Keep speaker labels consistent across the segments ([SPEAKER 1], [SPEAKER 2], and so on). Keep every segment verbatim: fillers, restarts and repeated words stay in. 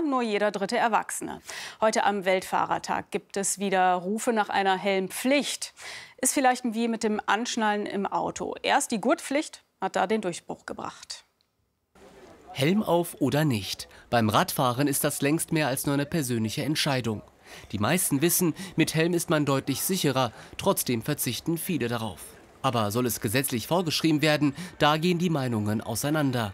[SPEAKER 1] aber nur jeder dritte Erwachsene. Heute am Weltfahrertag gibt es wieder Rufe nach einer Helmpflicht. Ist vielleicht wie mit dem Anschnallen im Auto. Erst die Gurtpflicht hat da den Durchbruch gebracht.
[SPEAKER 2] Helm auf oder nicht. Beim Radfahren ist das längst mehr als nur eine persönliche Entscheidung. Die meisten wissen, mit Helm ist man deutlich sicherer. Trotzdem verzichten viele darauf. Aber soll es gesetzlich vorgeschrieben werden, da gehen die Meinungen auseinander.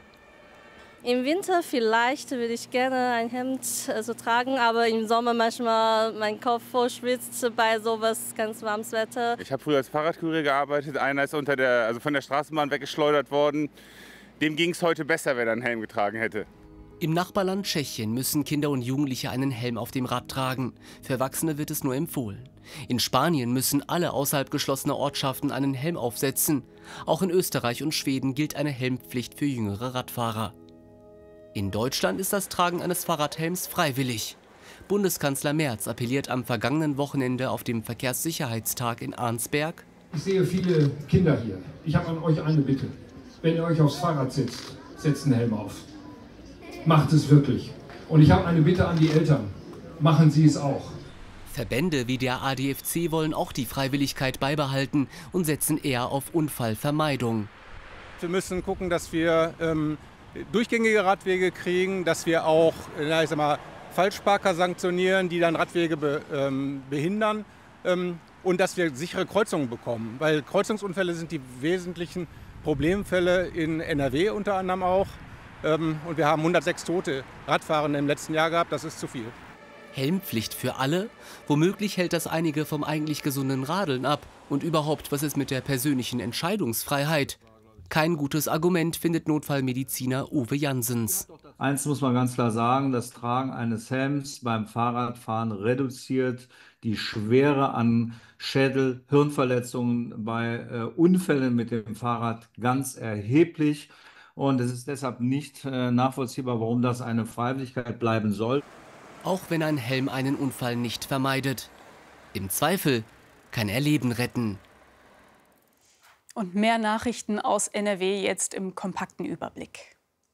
[SPEAKER 3] Im Winter vielleicht würde ich gerne ein Hemd also, tragen, aber im Sommer manchmal mein Kopf voll schwitzt bei sowas ganz warmes Wetter.
[SPEAKER 4] Ich habe früher als Fahrradkurier gearbeitet. Einer ist unter der, also von der Straßenbahn weggeschleudert worden. Dem ging es heute besser, wenn er einen Helm getragen hätte.
[SPEAKER 2] Im Nachbarland Tschechien müssen Kinder und Jugendliche einen Helm auf dem Rad tragen. Für Erwachsene wird es nur empfohlen. In Spanien müssen alle außerhalb geschlossener Ortschaften einen Helm aufsetzen. Auch in Österreich und Schweden gilt eine Helmpflicht für jüngere Radfahrer. In Deutschland ist das Tragen eines Fahrradhelms freiwillig. Bundeskanzler Merz appelliert am vergangenen Wochenende auf dem Verkehrssicherheitstag in Arnsberg.
[SPEAKER 5] Ich sehe viele Kinder hier. Ich habe an euch eine Bitte. Wenn ihr euch aufs Fahrrad setzt, setzt einen Helm auf. Macht es wirklich. Und ich habe eine Bitte an die Eltern. Machen Sie es auch.
[SPEAKER 2] Verbände wie der A D F C wollen auch die Freiwilligkeit beibehalten und setzen eher auf Unfallvermeidung.
[SPEAKER 6] Wir müssen gucken, dass wir ähm, durchgängige Radwege kriegen, dass wir auch na, ich sag mal, Falschparker sanktionieren, die dann Radwege be, ähm, behindern ähm, und dass wir sichere Kreuzungen bekommen. Weil Kreuzungsunfälle sind die wesentlichen Problemfälle in N R W unter anderem auch. Ähm, und wir haben hundertsechs tote Radfahrende im letzten Jahr gehabt, das ist zu viel.
[SPEAKER 2] Helmpflicht für alle? Womöglich hält das einige vom eigentlich gesunden Radeln ab. Und überhaupt, was ist mit der persönlichen Entscheidungsfreiheit? Kein gutes Argument, findet Notfallmediziner Uwe Janssens.
[SPEAKER 7] Eins muss man ganz klar sagen, das Tragen eines Helms beim Fahrradfahren reduziert die Schwere an Schädel-, Hirnverletzungen bei äh, Unfällen mit dem Fahrrad ganz erheblich. Und es ist deshalb nicht äh, nachvollziehbar, warum das eine Freiwilligkeit bleiben soll.
[SPEAKER 2] Auch wenn ein Helm einen Unfall nicht vermeidet. Im Zweifel kann er Leben retten.
[SPEAKER 1] Und mehr Nachrichten aus N R W jetzt im kompakten Überblick.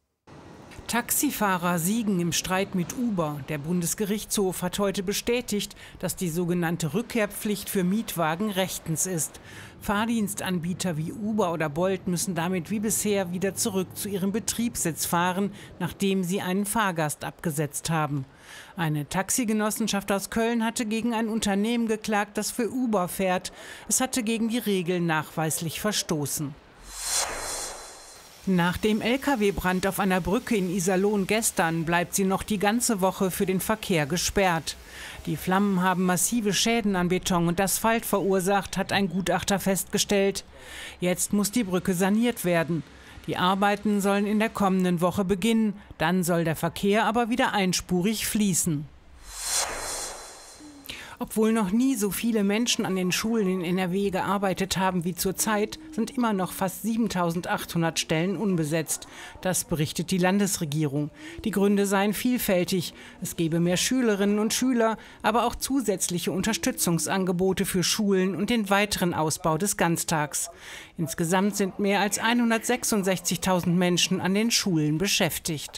[SPEAKER 8] Taxifahrer siegen im Streit mit Uber. Der Bundesgerichtshof hat heute bestätigt, dass die sogenannte Rückkehrpflicht für Mietwagen rechtens ist. Fahrdienstanbieter wie Uber oder Bolt müssen damit wie bisher wieder zurück zu ihrem Betriebssitz fahren, nachdem sie einen Fahrgast abgesetzt haben. Eine Taxigenossenschaft aus Köln hatte gegen ein Unternehmen geklagt, das für Uber fährt. Es hatte gegen die Regeln nachweislich verstoßen. Nach dem L K W-Brand auf einer Brücke in Iserlohn gestern bleibt sie noch die ganze Woche für den Verkehr gesperrt. Die Flammen haben massive Schäden an Beton und Asphalt verursacht, hat ein Gutachter festgestellt. Jetzt muss die Brücke saniert werden. Die Arbeiten sollen in der kommenden Woche beginnen. Dann soll der Verkehr aber wieder einspurig fließen. Obwohl noch nie so viele Menschen an den Schulen in N R W gearbeitet haben wie zurzeit, sind immer noch fast siebentausendachthundert Stellen unbesetzt. Das berichtet die Landesregierung. Die Gründe seien vielfältig. Es gebe mehr Schülerinnen und Schüler, aber auch zusätzliche Unterstützungsangebote für Schulen und den weiteren Ausbau des Ganztags. Insgesamt sind mehr als hundertsechsundsechzigtausend Menschen an den Schulen beschäftigt.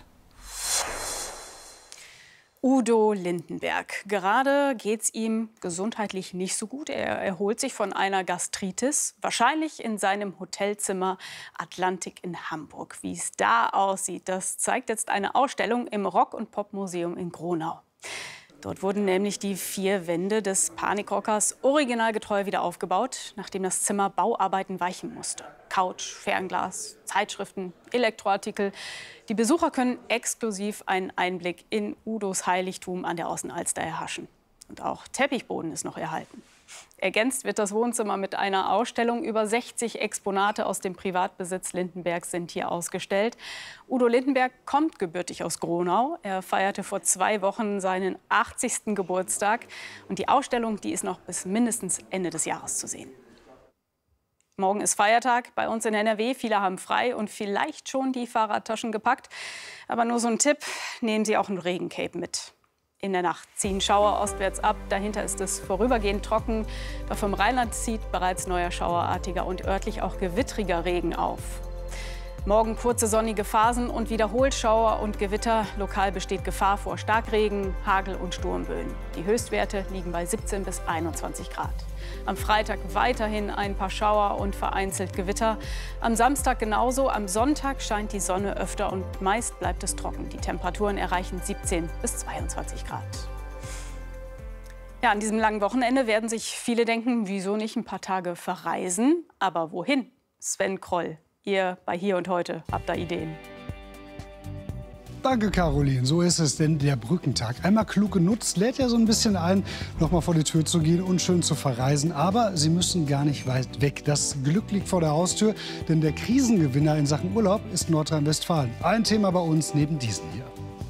[SPEAKER 1] Udo Lindenberg. Gerade geht es ihm gesundheitlich nicht so gut. Er erholt sich von einer Gastritis, wahrscheinlich in seinem Hotelzimmer Atlantik in Hamburg. Wie es da aussieht, das zeigt jetzt eine Ausstellung im Rock- und Popmuseum in Gronau. Dort wurden nämlich die vier Wände des Panikrockers originalgetreu wieder aufgebaut, nachdem das Zimmer Bauarbeiten weichen musste. Couch, Fernglas, Zeitschriften, Elektroartikel. Die Besucher können exklusiv einen Einblick in Udos Heiligtum an der Außenalster erhaschen. Und auch Teppichboden ist noch erhalten. Ergänzt wird das Wohnzimmer mit einer Ausstellung. Über sechzig Exponate aus dem Privatbesitz Lindenbergs sind hier ausgestellt. Udo Lindenberg kommt gebürtig aus Gronau. Er feierte vor zwei Wochen seinen achtzigsten Geburtstag. Und die Ausstellung, die ist noch bis mindestens Ende des Jahres zu sehen. Morgen ist Feiertag bei uns in N R W. Viele haben frei und vielleicht schon die Fahrradtaschen gepackt. Aber nur so ein Tipp, nehmen Sie auch ein Regencape mit. In der Nacht ziehen Schauer ostwärts ab. Dahinter ist es vorübergehend trocken. Doch vom Rheinland zieht bereits neuer schauerartiger und örtlich auch gewittriger Regen auf. Morgen kurze sonnige Phasen und wiederholt Schauer und Gewitter. Lokal besteht Gefahr vor Starkregen, Hagel und Sturmböen. Die Höchstwerte liegen bei siebzehn bis einundzwanzig Grad. Am Freitag weiterhin ein paar Schauer und vereinzelt Gewitter. Am Samstag genauso. Am Sonntag scheint die Sonne öfter und meist bleibt es trocken. Die Temperaturen erreichen siebzehn bis zweiundzwanzig Grad. Ja, an diesem langen Wochenende werden sich viele denken, wieso nicht ein paar Tage verreisen? Aber wohin? Sven Kroll, ihr bei Hier und Heute habt da Ideen.
[SPEAKER 9] Danke, Caroline. So ist es, denn der Brückentag, einmal klug genutzt, lädt ja so ein bisschen ein, noch mal vor die Tür zu gehen und schön zu verreisen. Aber Sie müssen gar nicht weit weg. Das Glück liegt vor der Haustür, denn der Krisengewinner in Sachen Urlaub ist Nordrhein-Westfalen. Ein Thema bei uns neben diesen hier.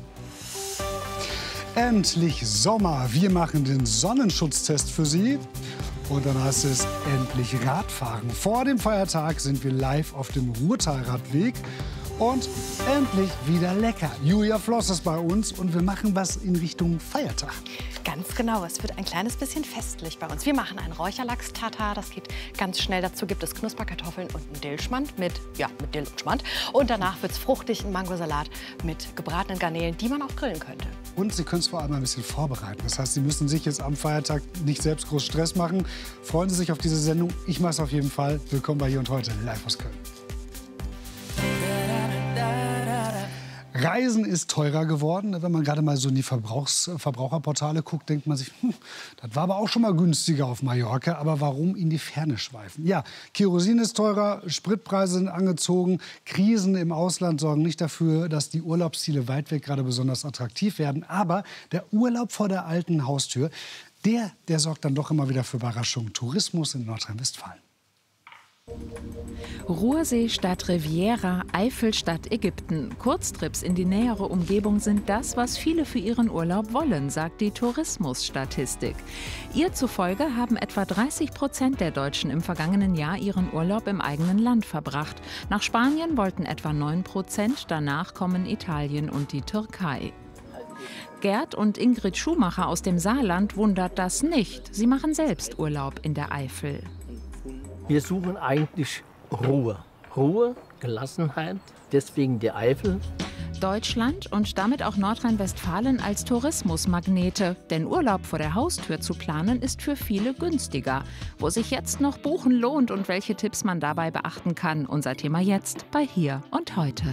[SPEAKER 9] Endlich Sommer. Wir machen den Sonnenschutztest für Sie. Und dann heißt es endlich Radfahren. Vor dem Feiertag sind wir live auf dem Ruhrtalradweg. Und endlich wieder lecker. Julia Floss ist bei uns und wir machen was in Richtung Feiertag.
[SPEAKER 10] Ganz genau, es wird ein kleines bisschen festlich bei uns. Wir machen einen Räucherlachs-Tatar, das geht ganz schnell. Dazu gibt es Knusperkartoffeln und einen Dillschmand mit, ja, mit Dill und Schmand. Und danach wird es fruchtig, ein Mangosalat mit gebratenen Garnelen, die man auch grillen könnte.
[SPEAKER 9] Und Sie können es vor allem ein bisschen vorbereiten. Das heißt, Sie müssen sich jetzt am Feiertag nicht selbst groß Stress machen. Freuen Sie sich auf diese Sendung. Ich mache es auf jeden Fall. Willkommen bei Hier und Heute, live aus Köln. Reisen ist teurer geworden. Wenn man gerade mal so in die Verbrauchs Verbraucherportale guckt, denkt man sich, hm, das war aber auch schon mal günstiger auf Mallorca. Aber warum in die Ferne schweifen? Ja, Kerosin ist teurer, Spritpreise sind angezogen. Krisen im Ausland sorgen nicht dafür, dass die Urlaubsziele weit weg gerade besonders attraktiv werden. Aber der Urlaub vor der alten Haustür, der, der sorgt dann doch immer wieder für Überraschungen. Tourismus in Nordrhein-Westfalen.
[SPEAKER 11] Ruhrsee statt Riviera, Eifel statt Ägypten. Kurztrips in die nähere Umgebung sind das, was viele für ihren Urlaub wollen, sagt die Tourismusstatistik. Ihr zufolge haben etwa dreißig Prozent der Deutschen im vergangenen Jahr ihren Urlaub im eigenen Land verbracht. Nach Spanien wollten etwa neun Prozent, danach kommen Italien und die Türkei. Gerd und Ingrid Schumacher aus dem Saarland wundert das nicht. Sie machen selbst Urlaub in der Eifel.
[SPEAKER 12] Wir suchen eigentlich Ruhe. Ruhe, Gelassenheit, deswegen die Eifel.
[SPEAKER 11] Deutschland und damit auch Nordrhein-Westfalen als Tourismusmagnete. Denn Urlaub vor der Haustür zu planen ist für viele günstiger. Wo sich jetzt noch buchen lohnt und welche Tipps man dabei beachten kann. Unser Thema jetzt bei Hier und Heute.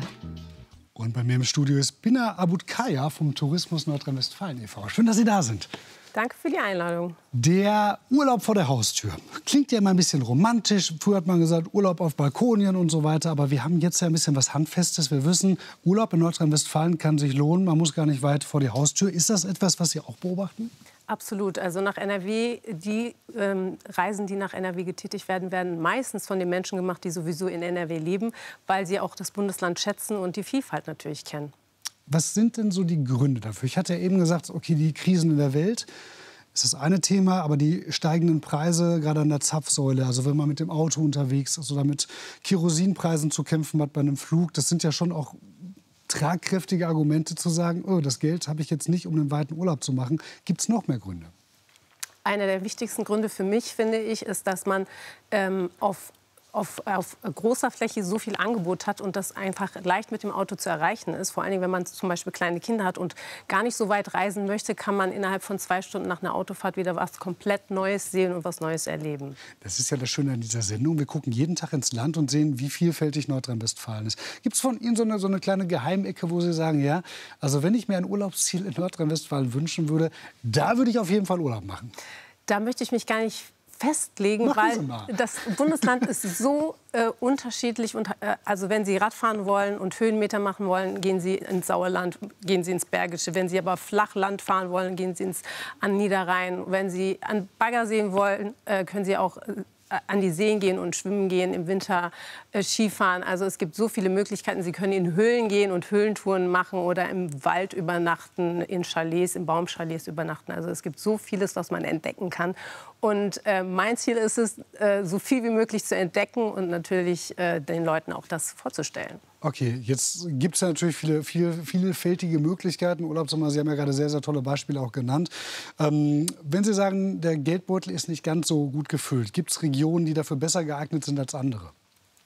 [SPEAKER 9] Und bei mir im Studio ist Bina Abudkaya vom Tourismus Nordrhein-Westfalen e V Schön, dass Sie da sind.
[SPEAKER 13] Danke für die Einladung.
[SPEAKER 9] Der Urlaub vor der Haustür klingt ja immer ein bisschen romantisch. Früher hat man gesagt, Urlaub auf Balkonien und so weiter. Aber wir haben jetzt ja ein bisschen was Handfestes. Wir wissen, Urlaub in Nordrhein-Westfalen kann sich lohnen. Man muss gar nicht weit vor die Haustür. Ist das etwas, was Sie auch beobachten?
[SPEAKER 13] Absolut. Also nach N R W, die ähm, Reisen, die nach N R W getätigt werden, werden meistens von den Menschen gemacht, die sowieso in N R W leben, weil sie auch das Bundesland schätzen und die Vielfalt natürlich kennen.
[SPEAKER 9] Was sind denn so die Gründe dafür? Ich hatte ja eben gesagt, okay, die Krisen in der Welt ist das eine Thema, aber die steigenden Preise, gerade an der Zapfsäule, also wenn man mit dem Auto unterwegs ist oder mit Kerosinpreisen zu kämpfen hat bei einem Flug, das sind ja schon auch tragkräftige Argumente zu sagen, oh, das Geld habe ich jetzt nicht, um einen weiten Urlaub zu machen. Gibt es noch mehr Gründe?
[SPEAKER 13] Einer der wichtigsten Gründe für mich, finde ich, ist, dass man ähm, auf Auf, auf großer Fläche so viel Angebot hat und das einfach leicht mit dem Auto zu erreichen ist. Vor allen Dingen, wenn man zum Beispiel kleine Kinder hat und gar nicht so weit reisen möchte, kann man innerhalb von zwei Stunden nach einer Autofahrt wieder was komplett Neues sehen und was Neues erleben. Das ist ja das Schöne an dieser Sendung. Wir gucken jeden Tag ins Land und sehen, wie vielfältig Nordrhein-Westfalen ist. Gibt es von Ihnen so eine, so eine kleine Geheimecke, wo Sie sagen, ja, also wenn ich mir ein Urlaubsziel in Nordrhein-Westfalen wünschen würde, da würde ich auf jeden Fall Urlaub machen? Da möchte ich mich gar nicht festlegen, weil das Bundesland ist so äh, unterschiedlich. Und, äh, also wenn Sie Radfahren wollen und Höhenmeter machen wollen, gehen Sie ins Sauerland, gehen Sie ins Bergische. Wenn Sie aber Flachland fahren wollen, gehen Sie ins, an Niederrhein. Wenn Sie an Bagger sehen wollen, äh, können Sie auch äh, an die Seen gehen und schwimmen gehen, im Winter äh, Skifahren. Also es gibt so viele Möglichkeiten. Sie können in Höhlen gehen und Höhlentouren machen oder im Wald übernachten, in Chalets, in Baumchalets übernachten. Also es gibt so vieles, was man entdecken kann. Und äh, mein Ziel ist es, äh, so viel wie möglich zu entdecken und natürlich äh, den Leuten auch das vorzustellen. Okay, jetzt gibt es ja natürlich viele, viele vielfältige Möglichkeiten. Urlaubssommer, Sie haben ja gerade sehr, sehr tolle Beispiele auch genannt. Ähm, wenn Sie sagen, der Geldbeutel ist nicht ganz so gut gefüllt, gibt es Regionen, die dafür besser geeignet sind als andere?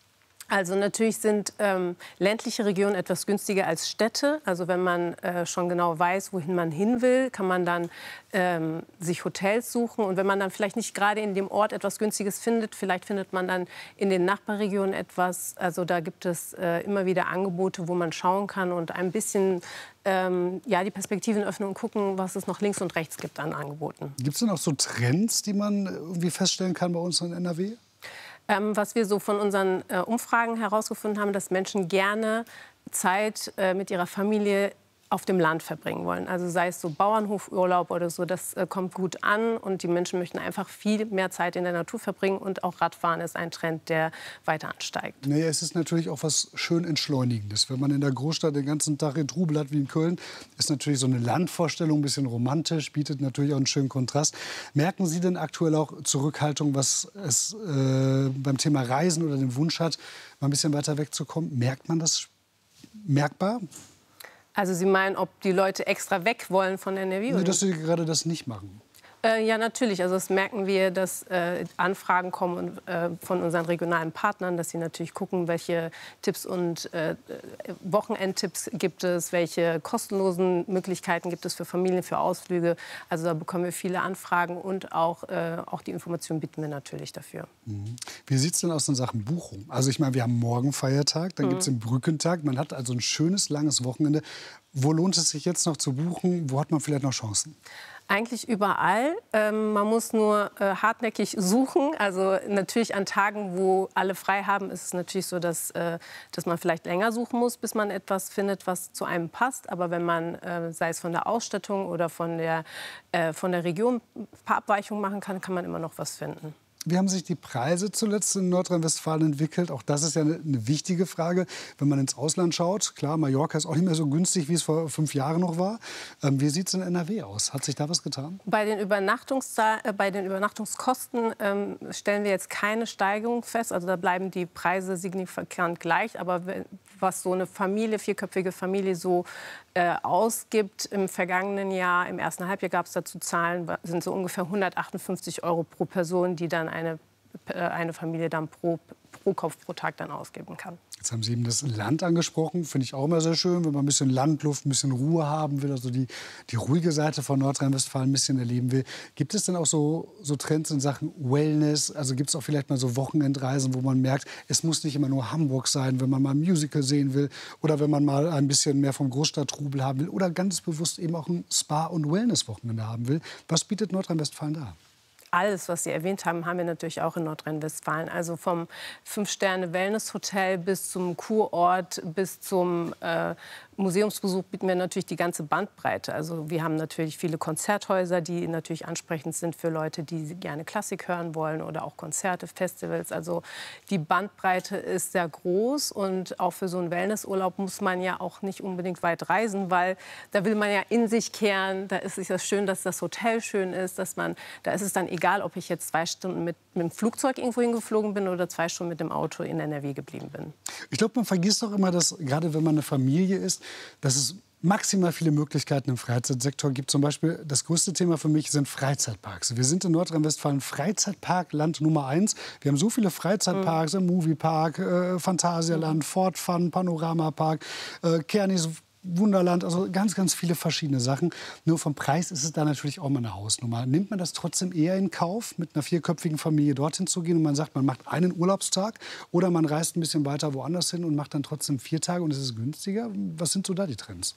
[SPEAKER 13] Also natürlich sind ähm, ländliche Regionen etwas günstiger als Städte. Also wenn man äh, schon genau weiß, wohin man hin will, kann man dann ähm, sich Hotels suchen. Und wenn man dann vielleicht nicht gerade in dem Ort etwas Günstiges findet, vielleicht findet man dann in den Nachbarregionen etwas. Also da gibt es äh, immer wieder Angebote, wo man schauen kann und ein bisschen ähm, ja, die Perspektiven öffnen und gucken, was es noch links und rechts gibt an Angeboten.
[SPEAKER 9] Gibt es denn auch so Trends, die man irgendwie feststellen kann bei uns in N R W?
[SPEAKER 13] Ähm, was wir so von unseren äh, Umfragen herausgefunden haben, dass Menschen gerne Zeit äh, mit ihrer Familie auf dem Land verbringen wollen. Also sei es so Bauernhofurlaub oder so, das äh, kommt gut an. Und die Menschen möchten einfach viel mehr Zeit in der Natur verbringen. Und auch Radfahren ist ein Trend, der weiter ansteigt.
[SPEAKER 9] Naja, es ist natürlich auch was schön Entschleunigendes. Wenn man in der Großstadt den ganzen Tag in Trubel hat wie in Köln, ist natürlich so eine Landvorstellung ein bisschen romantisch, bietet natürlich auch einen schönen Kontrast. Merken Sie denn aktuell auch Zurückhaltung, was es äh, beim Thema Reisen oder den Wunsch hat, mal ein bisschen weiter wegzukommen? Merkt man das merkbar?
[SPEAKER 13] Also Sie meinen, ob die Leute extra weg wollen von N R W?
[SPEAKER 9] Nee, dass sie gerade das nicht machen.
[SPEAKER 13] Äh, ja, natürlich. Also das merken wir, dass äh, Anfragen kommen äh, von unseren regionalen Partnern, dass sie natürlich gucken, welche Tipps und äh, Wochenendtipps gibt es, welche kostenlosen Möglichkeiten gibt es für Familien, für Ausflüge. Also da bekommen wir viele Anfragen und auch, äh, auch die Informationen bieten wir natürlich dafür.
[SPEAKER 9] Mhm. Wie sieht es denn aus in Sachen Buchung? Also ich meine, wir haben morgen Feiertag, dann mhm. gibt es den Brückentag. Man hat also ein schönes, langes Wochenende. Wo lohnt es sich jetzt noch zu buchen? Wo hat man vielleicht noch Chancen?
[SPEAKER 13] Eigentlich überall. Ähm, man muss nur äh, hartnäckig suchen. Also natürlich an Tagen, wo alle frei haben, ist es natürlich so, dass, äh, dass man vielleicht länger suchen muss, bis man etwas findet, was zu einem passt. Aber wenn man, äh, sei es von der Ausstattung oder von der, äh, von der Region, ein paar Abweichungen machen kann, kann man immer noch was finden.
[SPEAKER 9] Wie haben sich die Preise zuletzt in Nordrhein-Westfalen entwickelt? Auch das ist ja eine, eine wichtige Frage, wenn man ins Ausland schaut. Klar, Mallorca ist auch nicht mehr so günstig, wie es vor fünf Jahren noch war. Ähm, wie sieht es in N R W aus? Hat sich da was getan?
[SPEAKER 13] Bei den, Übernachtungs- äh, bei den Übernachtungskosten ähm, stellen wir jetzt keine Steigerung fest. Also da bleiben die Preise signifikant gleich. Aber wenn, was so eine Familie, vierköpfige Familie so äh, ausgibt im vergangenen Jahr, im ersten Halbjahr gab es dazu Zahlen, sind so ungefähr hundertachtundfünfzig Euro pro Person, die dann eine, äh, eine Familie dann pro, pro Kopf pro Tag dann ausgeben kann.
[SPEAKER 9] Jetzt haben Sie eben das Land angesprochen, finde ich auch immer sehr schön, wenn man ein bisschen Landluft, ein bisschen Ruhe haben will, also die, die ruhige Seite von Nordrhein-Westfalen ein bisschen erleben will. Gibt es denn auch so, so Trends in Sachen Wellness? Also gibt es auch vielleicht mal so Wochenendreisen, wo man merkt, es muss nicht immer nur Hamburg sein, wenn man mal ein Musical sehen will oder wenn man mal ein bisschen mehr vom Großstadttrubel haben will oder ganz bewusst eben auch ein Spa- und Wellness-Wochenende haben will. Was bietet Nordrhein-Westfalen da?
[SPEAKER 13] Alles, was Sie erwähnt haben, haben wir natürlich auch in Nordrhein-Westfalen. Also vom Fünf-Sterne-Wellness-Hotel bis zum Kurort, bis zum äh, Museumsbesuch bieten wir natürlich die ganze Bandbreite. Also wir haben natürlich viele Konzerthäuser, die natürlich ansprechend sind für Leute, die gerne Klassik hören wollen oder auch Konzerte, Festivals. Also die Bandbreite ist sehr groß und auch für so einen Wellnessurlaub muss man ja auch nicht unbedingt weit reisen, weil da will man ja in sich kehren. Da ist es ja schön, dass das Hotel schön ist, dass man, da ist es dann egal, ob ich jetzt zwei Stunden mit, mit dem Flugzeug irgendwo hingeflogen bin oder zwei Stunden mit dem Auto in N R W geblieben bin.
[SPEAKER 9] Ich glaube, man vergisst auch immer, dass gerade wenn man eine Familie ist, dass es maximal viele Möglichkeiten im Freizeitsektor gibt. Zum Beispiel das größte Thema für mich sind Freizeitparks. Wir sind in Nordrhein-Westfalen Freizeitparkland Nummer eins. Wir haben so viele Freizeitparks, mhm. im Moviepark, äh, Phantasialand, mhm. Fort Fun, Panoramapark, äh, Kernis Wunderland, also ganz, ganz viele verschiedene Sachen. Nur vom Preis ist es da natürlich auch mal eine Hausnummer. Nimmt man das trotzdem eher in Kauf, mit einer vierköpfigen Familie dorthin zu gehen und man sagt, man macht einen Urlaubstag oder man reist ein bisschen weiter woanders hin und macht dann trotzdem vier Tage und es ist günstiger? Was sind so da die Trends?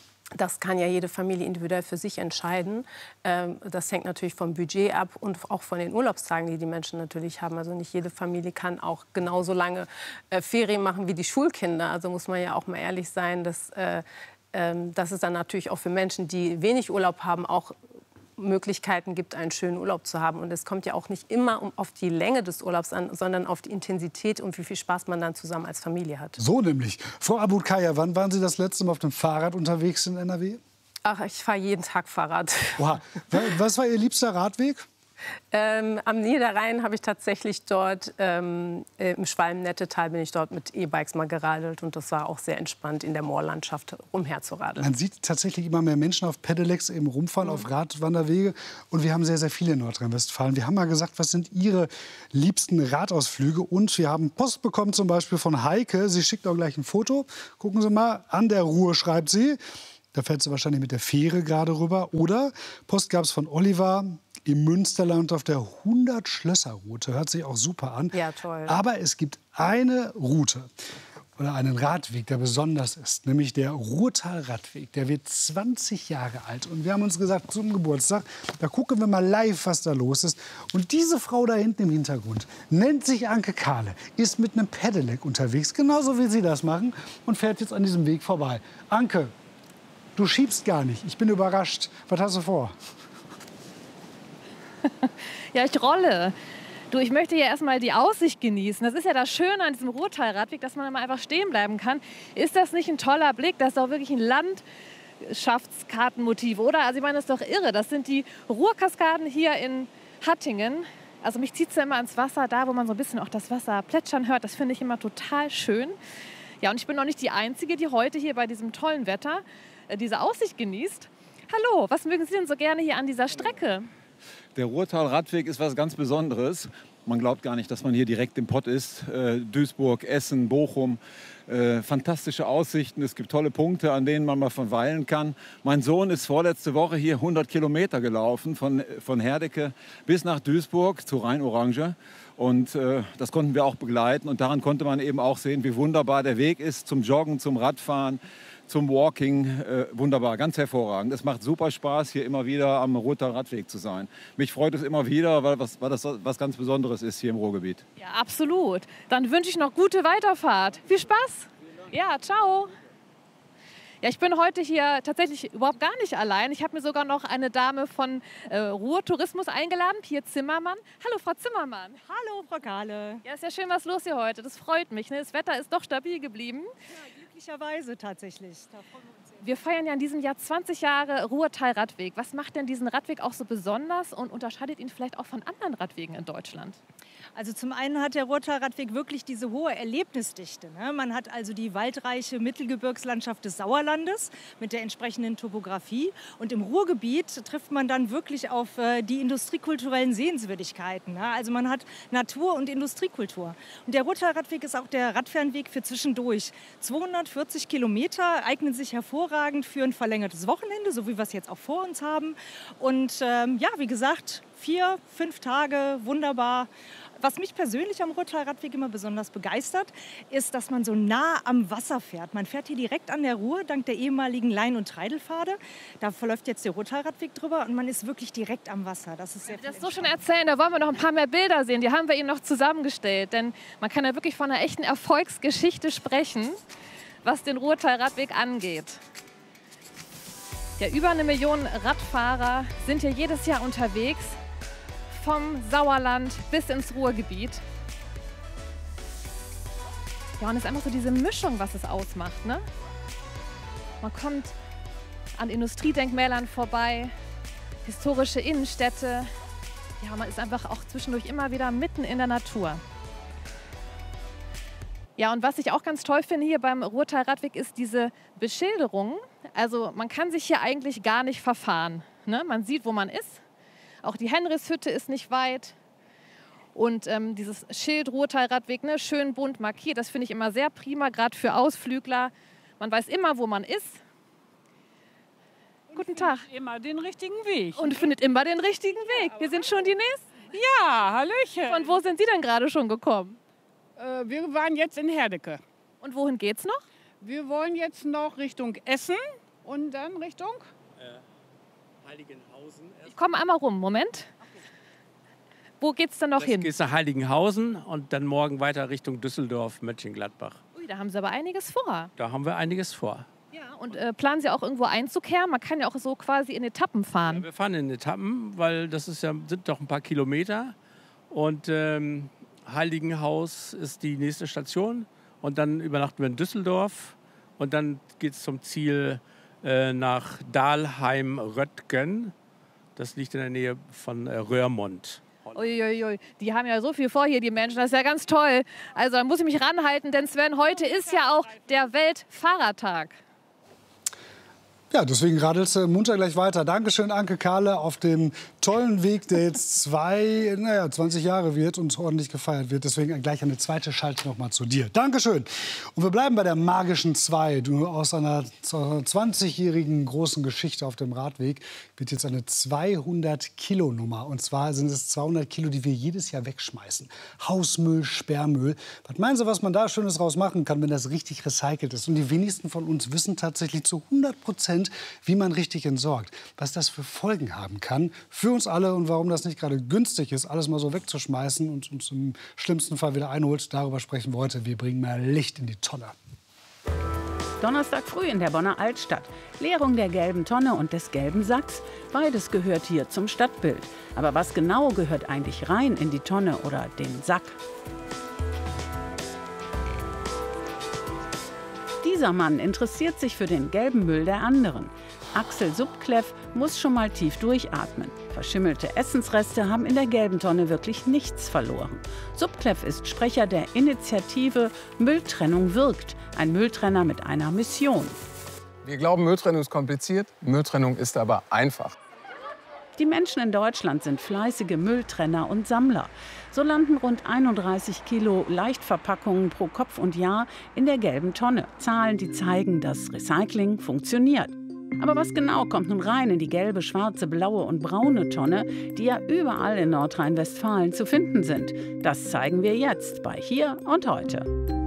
[SPEAKER 13] Das kann ja jede Familie individuell für sich entscheiden. Das hängt natürlich vom Budget ab und auch von den Urlaubstagen, die die Menschen natürlich haben. Also nicht jede Familie kann auch genauso lange Ferien machen wie die Schulkinder. Also muss man ja auch mal ehrlich sein, dass, dass es dann natürlich auch für Menschen, die wenig Urlaub haben, auch Möglichkeiten gibt, einen schönen Urlaub zu haben. Und es kommt ja auch nicht immer um, auf die Länge des Urlaubs an, sondern auf die Intensität und wie viel Spaß man dann zusammen als Familie hat.
[SPEAKER 9] So nämlich. Frau Abud-Kaya, wann waren Sie das letzte Mal auf dem Fahrrad unterwegs in N R W?
[SPEAKER 13] Ach, ich fahre jeden Tag Fahrrad.
[SPEAKER 9] Oha. Was war Ihr liebster Radweg?
[SPEAKER 13] Ähm, am Niederrhein habe ich tatsächlich dort, ähm, im Schwalm-Nettetal bin ich dort mit E-Bikes mal geradelt. Und das war auch sehr entspannt, in der Moorlandschaft umherzuradeln.
[SPEAKER 9] Man sieht tatsächlich immer mehr Menschen auf Pedelecs eben rumfahren, mhm. auf Radwanderwege. Und wir haben sehr, sehr viele in Nordrhein-Westfalen. Wir haben mal gesagt, was sind Ihre liebsten Radausflüge? Und wir haben Post bekommen, zum Beispiel von Heike. Sie schickt auch gleich ein Foto. Gucken Sie mal, an der Ruhr schreibt sie. Da fährt sie wahrscheinlich mit der Fähre gerade rüber. Oder Post gab es von Oliver im Münsterland auf der hundert-Schlösser-Route. Hört sich auch super an.
[SPEAKER 13] Ja, toll.
[SPEAKER 9] Aber es gibt eine Route oder einen Radweg, der besonders ist, nämlich der Ruhrtal-Radweg. Der wird zwanzig Jahre alt. Und wir haben uns gesagt, zum Geburtstag, da gucken wir mal live, was da los ist. Und diese Frau da hinten im Hintergrund nennt sich Anke Kahle, ist mit einem Pedelec unterwegs, genauso wie Sie das machen, und fährt jetzt an diesem Weg vorbei. Anke, du schiebst gar nicht. Ich bin überrascht. Was hast du vor?
[SPEAKER 14] Ja, ich rolle. Du, ich möchte ja erstmal die Aussicht genießen. Das ist ja das Schöne an diesem Ruhrtal-Radweg, dass man mal einfach stehen bleiben kann. Ist das nicht ein toller Blick? Das ist doch wirklich ein Landschaftskartenmotiv, oder? Also ich meine, das ist doch irre. Das sind die Ruhrkaskaden hier in Hattingen. Also mich zieht es ja immer ans Wasser, da wo man so ein bisschen auch das Wasser plätschern hört. Das finde ich immer total schön. Ja, und ich bin noch nicht die Einzige, die heute hier bei diesem tollen Wetter äh, diese Aussicht genießt. Hallo, was mögen Sie denn so gerne hier an dieser Strecke?
[SPEAKER 15] Der Ruhrtal-Radweg ist was ganz Besonderes. Man glaubt gar nicht, dass man hier direkt im Pott ist. Äh, Duisburg, Essen, Bochum. Äh, fantastische Aussichten. Es gibt tolle Punkte, an denen man mal verweilen kann. Mein Sohn ist vorletzte Woche hier hundert Kilometer gelaufen, von, von Herdecke bis nach Duisburg zu Rhein-Orange. Und äh, das konnten wir auch begleiten. Und daran konnte man eben auch sehen, wie wunderbar der Weg ist zum Joggen, zum Radfahren, zum Walking. Äh, wunderbar, ganz hervorragend. Es macht super Spaß, hier immer wieder am Ruhrtal Radweg zu sein. Mich freut es immer wieder, weil, was, weil das was ganz Besonderes ist hier im Ruhrgebiet.
[SPEAKER 14] Ja, absolut. Dann wünsche ich noch gute Weiterfahrt. Viel Spaß. Ja, ciao. Ja, ich bin heute hier tatsächlich überhaupt gar nicht allein. Ich habe mir sogar noch eine Dame von äh, Ruhr-Tourismus eingeladen, Pia Zimmermann. Hallo, Frau Zimmermann.
[SPEAKER 16] Hallo, Frau Kahle.
[SPEAKER 14] Ja, ist ja schön, was los hier heute. Das freut mich. Ne? Das Wetter ist doch stabil geblieben.
[SPEAKER 16] Ja, glücklicherweise tatsächlich. Da freuen wir uns sehr.
[SPEAKER 14] Wir feiern ja in diesem Jahr zwanzig Jahre Ruhrtal-Radweg. Was macht denn diesen Radweg auch so besonders und unterscheidet ihn vielleicht auch von anderen Radwegen in Deutschland?
[SPEAKER 16] Also zum einen hat der Ruhrtal-Radweg wirklich diese hohe Erlebnisdichte. Ne? Man hat also die waldreiche Mittelgebirgslandschaft des Sauerlandes mit der entsprechenden Topografie. Und im Ruhrgebiet trifft man dann wirklich auf äh, die industriekulturellen Sehenswürdigkeiten. Ne? Also man hat Natur- und Industriekultur. Und der Ruhrtal-Radweg ist auch der Radfernweg für zwischendurch. zweihundertvierzig Kilometer eignen sich hervorragend für ein verlängertes Wochenende, so wie wir es jetzt auch vor uns haben. Und ähm, ja, wie gesagt, vier, fünf Tage, wunderbar. Was mich persönlich am Ruhrtal-Radweg immer besonders begeistert, ist, dass man so nah am Wasser fährt. Man fährt hier direkt an der Ruhr, dank der ehemaligen Lein- und Treidelpfade. Da verläuft jetzt der Ruhrtal-Radweg drüber und man ist wirklich direkt am Wasser. Das ist sehr
[SPEAKER 14] Das so schon erzählen, da wollen wir noch ein paar mehr Bilder sehen. Die haben wir Ihnen noch zusammengestellt. Denn man kann ja wirklich von einer echten Erfolgsgeschichte sprechen, was den Ruhrtal-Radweg angeht. Ja, über eine Million Radfahrer sind hier jedes Jahr unterwegs. Vom Sauerland bis ins Ruhrgebiet. Ja, und es ist einfach so diese Mischung, was es ausmacht. Ne? Man kommt an Industriedenkmälern vorbei, historische Innenstädte. Ja, man ist einfach auch zwischendurch immer wieder mitten in der Natur. Ja, und was ich auch ganz toll finde hier beim Ruhrtal-Radweg ist diese Beschilderung. Also man kann sich hier eigentlich gar nicht verfahren. Ne? Man sieht, wo man ist. Auch die Henrichshütte ist nicht weit. Und ähm, dieses Schild Ruhrtal-Radweg, ne, schön bunt markiert, das finde ich immer sehr prima, gerade für Ausflügler. Man weiß immer, wo man ist.
[SPEAKER 17] Und
[SPEAKER 14] Guten Tag.
[SPEAKER 17] Immer den richtigen Weg.
[SPEAKER 14] Und findet immer den richtigen Weg. Wir sind schon die Nächsten.
[SPEAKER 17] Ja, hallöchen.
[SPEAKER 14] Und wo sind Sie denn gerade schon gekommen?
[SPEAKER 17] Äh, wir waren jetzt in Herdecke.
[SPEAKER 14] Und wohin geht's noch?
[SPEAKER 17] Wir wollen jetzt noch Richtung Essen und dann Richtung
[SPEAKER 18] äh, Heiligenhausen.
[SPEAKER 14] Ich komme einmal rum, Moment. Wo geht's dann noch
[SPEAKER 18] Jetzt
[SPEAKER 14] hin?
[SPEAKER 18] geht's nach Heiligenhausen und dann morgen weiter Richtung Düsseldorf, Mönchengladbach.
[SPEAKER 14] Ui, da haben Sie aber einiges vor.
[SPEAKER 18] Da haben wir einiges vor.
[SPEAKER 14] Ja, und äh, planen Sie auch irgendwo einzukehren? Man kann ja auch so quasi in Etappen fahren.
[SPEAKER 18] Ja, wir fahren in Etappen, weil das ist ja, sind doch ein paar Kilometer. Und ähm, Heiligenhaus ist die nächste Station. Und dann übernachten wir in Düsseldorf. Und dann geht es zum Ziel äh, nach Dahlheim-Röttgen. Das liegt in der Nähe von äh, Röhrmond.
[SPEAKER 14] Uiuiui, die haben ja so viel vor hier, die Menschen. Das ist ja ganz toll. Also da muss ich mich ranhalten, denn Sven, heute ist ja auch der Weltfahrradtag.
[SPEAKER 9] Ja, deswegen radelst du munter gleich weiter. Dankeschön, Anke Kahle, auf dem tollen Weg, der jetzt zwei, naja, zwanzig Jahre wird und ordentlich gefeiert wird. Deswegen gleich eine zweite Schalte noch mal zu dir. Dankeschön. Und wir bleiben bei der magischen zwei. Du, aus einer zwanzigjährigen großen Geschichte auf dem Radweg wird jetzt eine zweihundert-Kilo-Nummer. Und zwar sind es zweihundert Kilo, die wir jedes Jahr wegschmeißen. Hausmüll, Sperrmüll. Was meinen Sie, was man da Schönes raus machen kann, wenn das richtig recycelt ist? Und die wenigsten von uns wissen tatsächlich zu hundert Prozent, wie man richtig entsorgt. Was das für Folgen haben kann für uns alle und warum das nicht gerade günstig ist, alles mal so wegzuschmeißen und uns im schlimmsten Fall wieder einholt. Darüber sprechen wir heute. Wir bringen mehr Licht in die Tonne.
[SPEAKER 11] Donnerstag früh in der Bonner Altstadt. Leerung der gelben Tonne und des gelben Sacks. Beides gehört hier zum Stadtbild. Aber was genau gehört eigentlich rein in die Tonne oder den Sack? Dieser Mann interessiert sich für den gelben Müll der anderen. Axel Subkleff muss schon mal tief durchatmen. Verschimmelte Essensreste haben in der gelben Tonne wirklich nichts verloren. Subkleff ist Sprecher der Initiative Mülltrennung wirkt. Ein Mülltrenner mit einer Mission.
[SPEAKER 19] Wir glauben, Mülltrennung ist kompliziert, Mülltrennung ist aber einfach.
[SPEAKER 11] Die Menschen in Deutschland sind fleißige Mülltrenner und Sammler. So landen rund einunddreißig Kilo Leichtverpackungen pro Kopf und Jahr in der gelben Tonne. Zahlen, die zeigen, dass Recycling funktioniert. Aber was genau kommt nun rein in die gelbe, schwarze, blaue und braune Tonne, die ja überall in Nordrhein-Westfalen zu finden sind? Das zeigen wir jetzt bei Hier und Heute.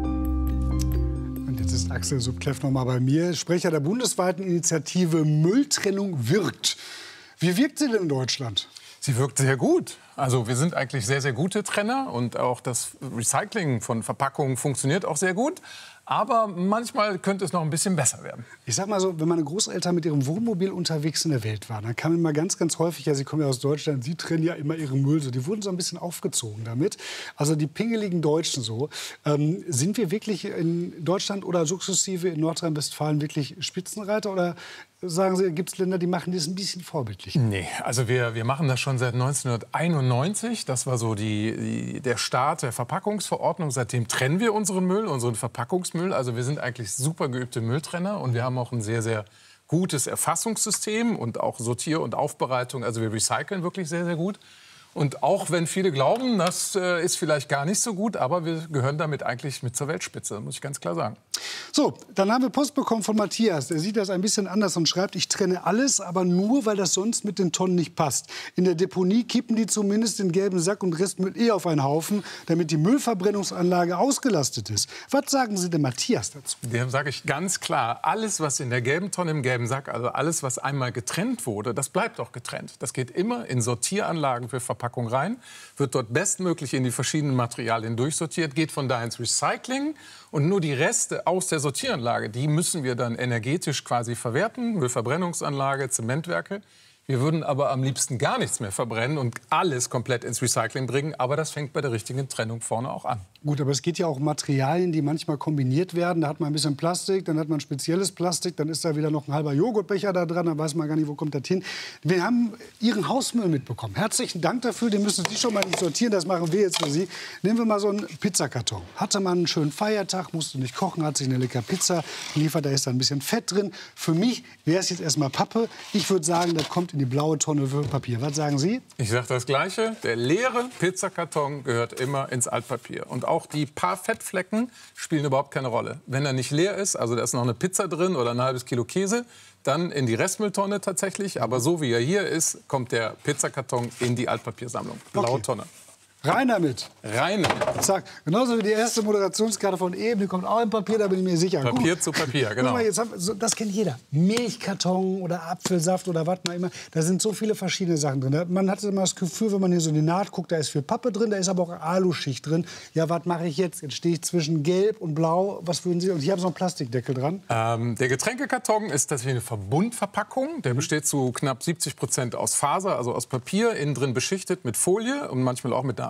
[SPEAKER 9] Und jetzt ist Axel Subkleff noch mal bei mir, Sprecher der bundesweiten Initiative Mülltrennung wirkt. Wie wirkt sie denn in Deutschland?
[SPEAKER 19] Sie wirkt sehr gut. Also wir sind eigentlich sehr, sehr gute Trenner und auch das Recycling von Verpackungen funktioniert auch sehr gut. Aber manchmal könnte es noch ein bisschen besser werden.
[SPEAKER 9] Ich sag mal so, wenn meine Großeltern mit ihrem Wohnmobil unterwegs in der Welt waren, dann kam immer ganz, ganz häufig, ja, sie kommen ja aus Deutschland, sie trennen ja immer ihren Müll. So, die wurden so ein bisschen aufgezogen damit. Also die pingeligen Deutschen so. Ähm, sind wir wirklich in Deutschland oder sukzessive in Nordrhein-Westfalen wirklich Spitzenreiter? Oder sagen Sie, gibt es Länder, die machen das ein bisschen vorbildlich?
[SPEAKER 19] Nee, also wir, wir machen das schon seit neunzehnhunderteinundneunzig. Das war so die, die, der Start der Verpackungsverordnung. Seitdem trennen wir unseren Müll, unseren Verpackungsmüll. Also wir sind eigentlich super geübte Mülltrenner und wir haben auch ein sehr, sehr gutes Erfassungssystem und auch Sortier- und Aufbereitung. Also wir recyceln wirklich sehr, sehr gut. Und auch wenn viele glauben, das äh, ist vielleicht gar nicht so gut, aber wir gehören damit eigentlich mit zur Weltspitze, muss ich ganz klar sagen.
[SPEAKER 9] So, dann haben wir Post bekommen von Matthias. Der sieht das ein bisschen anders und schreibt, ich trenne alles, aber nur, weil das sonst mit den Tonnen nicht passt. In der Deponie kippen die zumindest den gelben Sack und Restmüll eh auf einen Haufen, damit die Müllverbrennungsanlage ausgelastet ist. Was sagen Sie denn Matthias dazu?
[SPEAKER 19] Dem sage ich ganz klar, alles, was in der gelben Tonne im gelben Sack, also alles, was einmal getrennt wurde, das bleibt auch getrennt. Das geht immer in Sortieranlagen für Verpackung rein, wird dort bestmöglich in die verschiedenen Materialien durchsortiert, geht von da ins Recycling und nur die Reste aus der Sortieranlage, die müssen wir dann energetisch quasi verwerten, Müllverbrennungsanlage, Zementwerke. Wir würden aber am liebsten gar nichts mehr verbrennen und alles komplett ins Recycling bringen. Aber das fängt bei der richtigen Trennung vorne auch an.
[SPEAKER 9] Gut, aber es geht ja auch um Materialien, die manchmal kombiniert werden. Da hat man ein bisschen Plastik, dann hat man spezielles Plastik, dann ist da wieder noch ein halber Joghurtbecher da dran, dann weiß man gar nicht, wo kommt das hin. Wir haben Ihren Hausmüll mitbekommen. Herzlichen Dank dafür, den müssen Sie schon mal nicht sortieren, das machen wir jetzt für Sie. Nehmen wir mal so einen Pizzakarton. Hatte man einen schönen Feiertag, musste nicht kochen, hat sich eine leckere Pizza geliefert, da ist da ein bisschen Fett drin. Für mich wäre es jetzt erstmal Pappe. Ich würde sagen, das kommt in die blaue Tonne für Papier. Was sagen Sie?
[SPEAKER 19] Ich sage das Gleiche. Der leere Pizzakarton gehört immer ins Altpapier. Und auch die paar Fettflecken spielen überhaupt keine Rolle. Wenn er nicht leer ist, also da ist noch eine Pizza drin oder ein halbes Kilo Käse, dann in die Restmülltonne tatsächlich. Aber so wie er hier ist, kommt der Pizzakarton in die Altpapiersammlung. Blaue
[SPEAKER 9] Okay.
[SPEAKER 19] Tonne.
[SPEAKER 9] Rein damit.
[SPEAKER 19] Rein damit.
[SPEAKER 9] Zack. Genauso wie die erste Moderationskarte von eben, die kommt auch in Papier, da bin ich mir sicher. Guck
[SPEAKER 19] Papier
[SPEAKER 9] mal.
[SPEAKER 19] zu Papier,
[SPEAKER 9] Guck
[SPEAKER 19] genau.
[SPEAKER 9] mal, jetzt haben, so, das kennt jeder. Milchkarton oder Apfelsaft oder was man immer. Da sind so viele verschiedene Sachen drin. Man hat immer das Gefühl, wenn man hier so in die Naht guckt, da ist viel Pappe drin, da ist aber auch Aluschicht drin. Ja, was mache ich jetzt? Jetzt stehe ich zwischen Gelb und Blau. Was würden Sie? Und hier haben so einen Plastikdeckel dran.
[SPEAKER 19] Ähm, der Getränkekarton ist tatsächlich eine Verbundverpackung. Der besteht zu knapp siebzig Prozent aus Faser, also aus Papier, innen drin beschichtet mit Folie und manchmal auch mit einer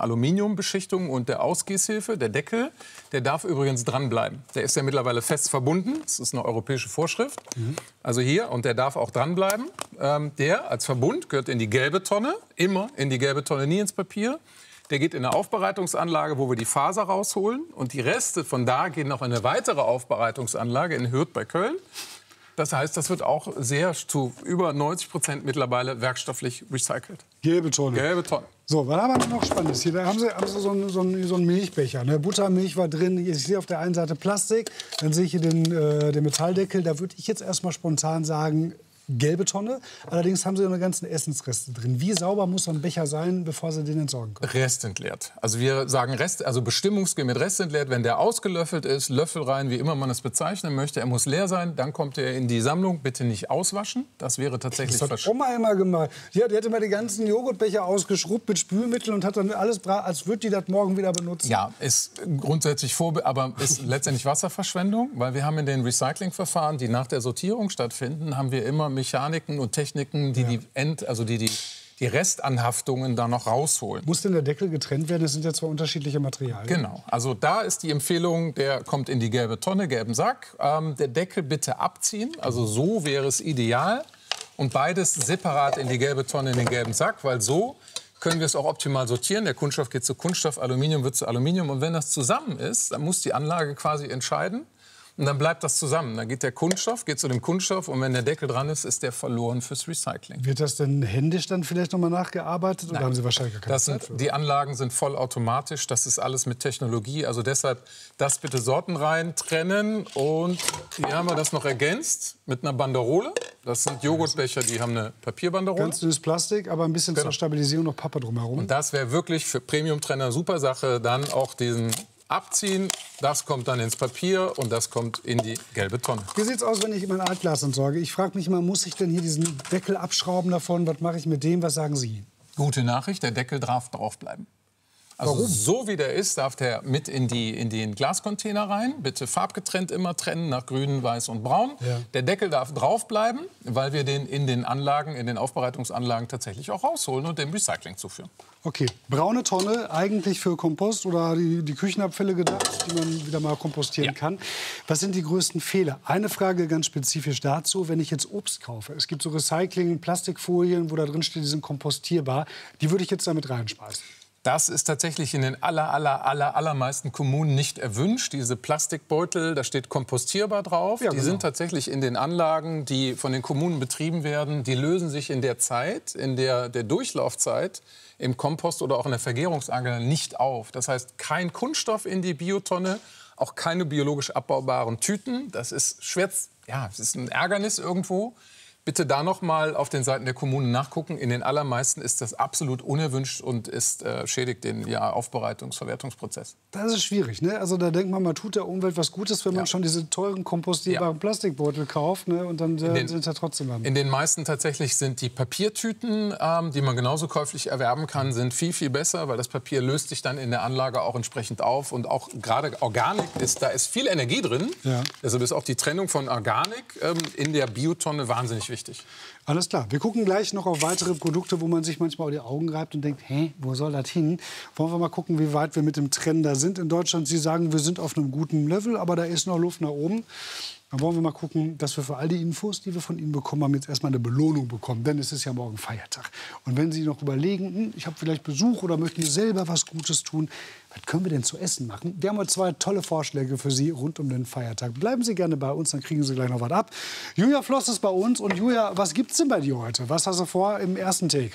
[SPEAKER 19] Aluminiumbeschichtung und der Ausgießhilfe. Der Deckel, der darf übrigens dranbleiben. Der ist ja mittlerweile fest verbunden. Das ist eine europäische Vorschrift. Mhm. Also hier, und der darf auch dranbleiben. Ähm, der als Verbund gehört in die gelbe Tonne, immer in die gelbe Tonne, nie ins Papier. Der geht in eine Aufbereitungsanlage, wo wir die Faser rausholen. Und die Reste von da gehen noch in eine weitere Aufbereitungsanlage in Hürth bei Köln. Das heißt, das wird auch sehr zu über neunzig Prozent mittlerweile werkstofflich recycelt.
[SPEAKER 9] Gelbe Tonne.
[SPEAKER 19] Gelbe Tonne.
[SPEAKER 9] So, was haben wir noch Spannendes hier? Da haben Sie, haben Sie so, einen, so, einen, so einen Milchbecher. Ne? Buttermilch war drin. Ich sehe auf der einen Seite Plastik. Dann sehe ich hier den, äh, den Metalldeckel. Da würde ich jetzt erst mal spontan sagen, gelbe Tonne. Allerdings haben Sie eine ganzen Essensreste drin. Wie sauber muss so ein Becher sein, bevor Sie den entsorgen können?
[SPEAKER 19] Restentleert. Also wir sagen Rest, also bestimmungsgemäß restentleert. Wenn der ausgelöffelt ist, Löffel rein, wie immer man es bezeichnen möchte, er muss leer sein. Dann kommt er in die Sammlung. Bitte nicht auswaschen. Das wäre tatsächlich
[SPEAKER 9] Das hat Oma immer gemacht. Die hat, die hat immer die ganzen Joghurtbecher ausgeschrubbt mit Spülmittel und hat dann alles bra, als würde die das morgen wieder benutzen.
[SPEAKER 19] Ja, ist grundsätzlich vor, aber ist letztendlich Wasserverschwendung, weil wir haben in den Recyclingverfahren, die nach der Sortierung stattfinden, haben wir immer Mechaniken und Techniken, die, ja. die, End, also die, die, die Restanhaftungen da noch rausholen.
[SPEAKER 9] Muss denn der Deckel getrennt werden? Das sind ja zwei unterschiedliche Materialien.
[SPEAKER 19] Genau. Also da ist die Empfehlung, der kommt in die gelbe Tonne, gelben Sack. Ähm, der Deckel bitte abziehen. Also so wäre es ideal. Und beides separat in die gelbe Tonne, in den gelben Sack. Weil so können wir es auch optimal sortieren. Der Kunststoff geht zu Kunststoff, Aluminium wird zu Aluminium. Und wenn das zusammen ist, dann muss die Anlage quasi entscheiden. Und dann bleibt das zusammen. Dann geht der Kunststoff, geht zu dem Kunststoff und wenn der Deckel dran ist, ist der verloren fürs Recycling.
[SPEAKER 9] Wird das denn händisch dann vielleicht noch mal nachgearbeitet? Oder
[SPEAKER 19] Nein.
[SPEAKER 9] haben Sie wahrscheinlich gar keine
[SPEAKER 19] das
[SPEAKER 9] Zeit
[SPEAKER 19] sind,
[SPEAKER 9] für?
[SPEAKER 19] Die Anlagen sind vollautomatisch. Das ist alles mit Technologie. Also deshalb das bitte sortenrein trennen. Und hier haben wir das noch ergänzt mit einer Banderole. Das sind Joghurtbecher, die haben eine Papierbanderole.
[SPEAKER 9] Ganz dünnes Plastik, aber ein bisschen
[SPEAKER 19] Genau.
[SPEAKER 9] zur Stabilisierung noch Pappe drumherum.
[SPEAKER 19] Und das wäre wirklich für Premium-Trenner super Sache. Dann auch diesen abziehen, das kommt dann ins Papier und das kommt in die gelbe Tonne.
[SPEAKER 9] Wie sieht's aus, wenn ich mein Altglas entsorge? Ich frage mich immer, muss ich denn hier diesen Deckel abschrauben davon? Was mache ich mit dem? Was sagen Sie?
[SPEAKER 19] Gute Nachricht, der Deckel darf drauf bleiben. Also
[SPEAKER 9] Warum?
[SPEAKER 19] so wie der ist, darf der mit in, die, in den Glascontainer rein. Bitte farbgetrennt immer trennen nach grün, weiß und braun.
[SPEAKER 9] Ja.
[SPEAKER 19] Der Deckel darf drauf bleiben, weil wir den in den Anlagen, in den Aufbereitungsanlagen tatsächlich auch rausholen und dem Recycling zuführen.
[SPEAKER 9] Okay, braune Tonne, eigentlich für Kompost oder die, die Küchenabfälle gedacht, die man wieder mal kompostieren
[SPEAKER 19] Ja.
[SPEAKER 9] kann. Was sind die größten Fehler? Eine Frage ganz spezifisch dazu, wenn ich jetzt Obst kaufe. Es gibt so Recycling, Plastikfolien, wo da drin steht, die sind kompostierbar. Die würde ich jetzt damit reinschmeißen.
[SPEAKER 19] Das ist tatsächlich in den aller, aller, aller, allermeisten Kommunen nicht erwünscht. Diese Plastikbeutel, da steht kompostierbar drauf.
[SPEAKER 9] Ja,
[SPEAKER 19] die
[SPEAKER 9] genau.
[SPEAKER 19] sind tatsächlich in den Anlagen, die von den Kommunen betrieben werden. Die lösen sich in der Zeit, in der, der Durchlaufzeit im Kompost oder auch in der Vergärungsanlage nicht auf. Das heißt, kein Kunststoff in die Biotonne, auch keine biologisch abbaubaren Tüten. Das ist schwer, ja, das ist ein Ärgernis irgendwo. Bitte da noch mal auf den Seiten der Kommunen nachgucken. In den allermeisten ist das absolut unerwünscht und ist, äh, schädigt den ja, Aufbereitungs-, Verwertungsprozess.
[SPEAKER 9] Das ist schwierig, ne? Also da denkt man, man tut der Umwelt was Gutes, wenn man
[SPEAKER 19] Ja.
[SPEAKER 9] schon diese teuren kompostierbaren
[SPEAKER 19] Ja.
[SPEAKER 9] Plastikbeutel kauft, ne? Und dann äh,
[SPEAKER 19] den-
[SPEAKER 9] sind ja trotzdem am
[SPEAKER 19] In den meisten tatsächlich sind die Papiertüten, ähm, die man genauso käuflich erwerben kann, sind viel, viel besser, weil das Papier löst sich dann in der Anlage auch entsprechend auf. Und auch gerade Organik, ist, da ist viel Energie drin.
[SPEAKER 9] Ja.
[SPEAKER 19] Deshalb ist auch die Trennung von Organik ähm, in der Biotonne wahnsinnig wichtig.
[SPEAKER 9] Alles klar. Wir gucken gleich noch auf weitere Produkte, wo man sich manchmal auch die Augen reibt und denkt, hä, wo soll das hin? Wollen wir mal gucken, wie weit wir mit dem Trend da sind in Deutschland. Sie sagen, wir sind auf einem guten Level, aber da ist noch Luft nach oben. Dann wollen wir mal gucken, dass wir für all die Infos, die wir von Ihnen bekommen haben, jetzt erstmal eine Belohnung bekommen. Denn es ist ja morgen Feiertag. Und wenn Sie noch überlegen, hm, ich habe vielleicht Besuch oder möchte selber was Gutes tun, was können wir denn zu essen machen? Wir haben heute zwei tolle Vorschläge für Sie rund um den Feiertag. Bleiben Sie gerne bei uns, dann kriegen Sie gleich noch was ab. Julia Floss ist bei uns. Und Julia, was gibt's denn bei dir heute? Was hast du vor im ersten Take?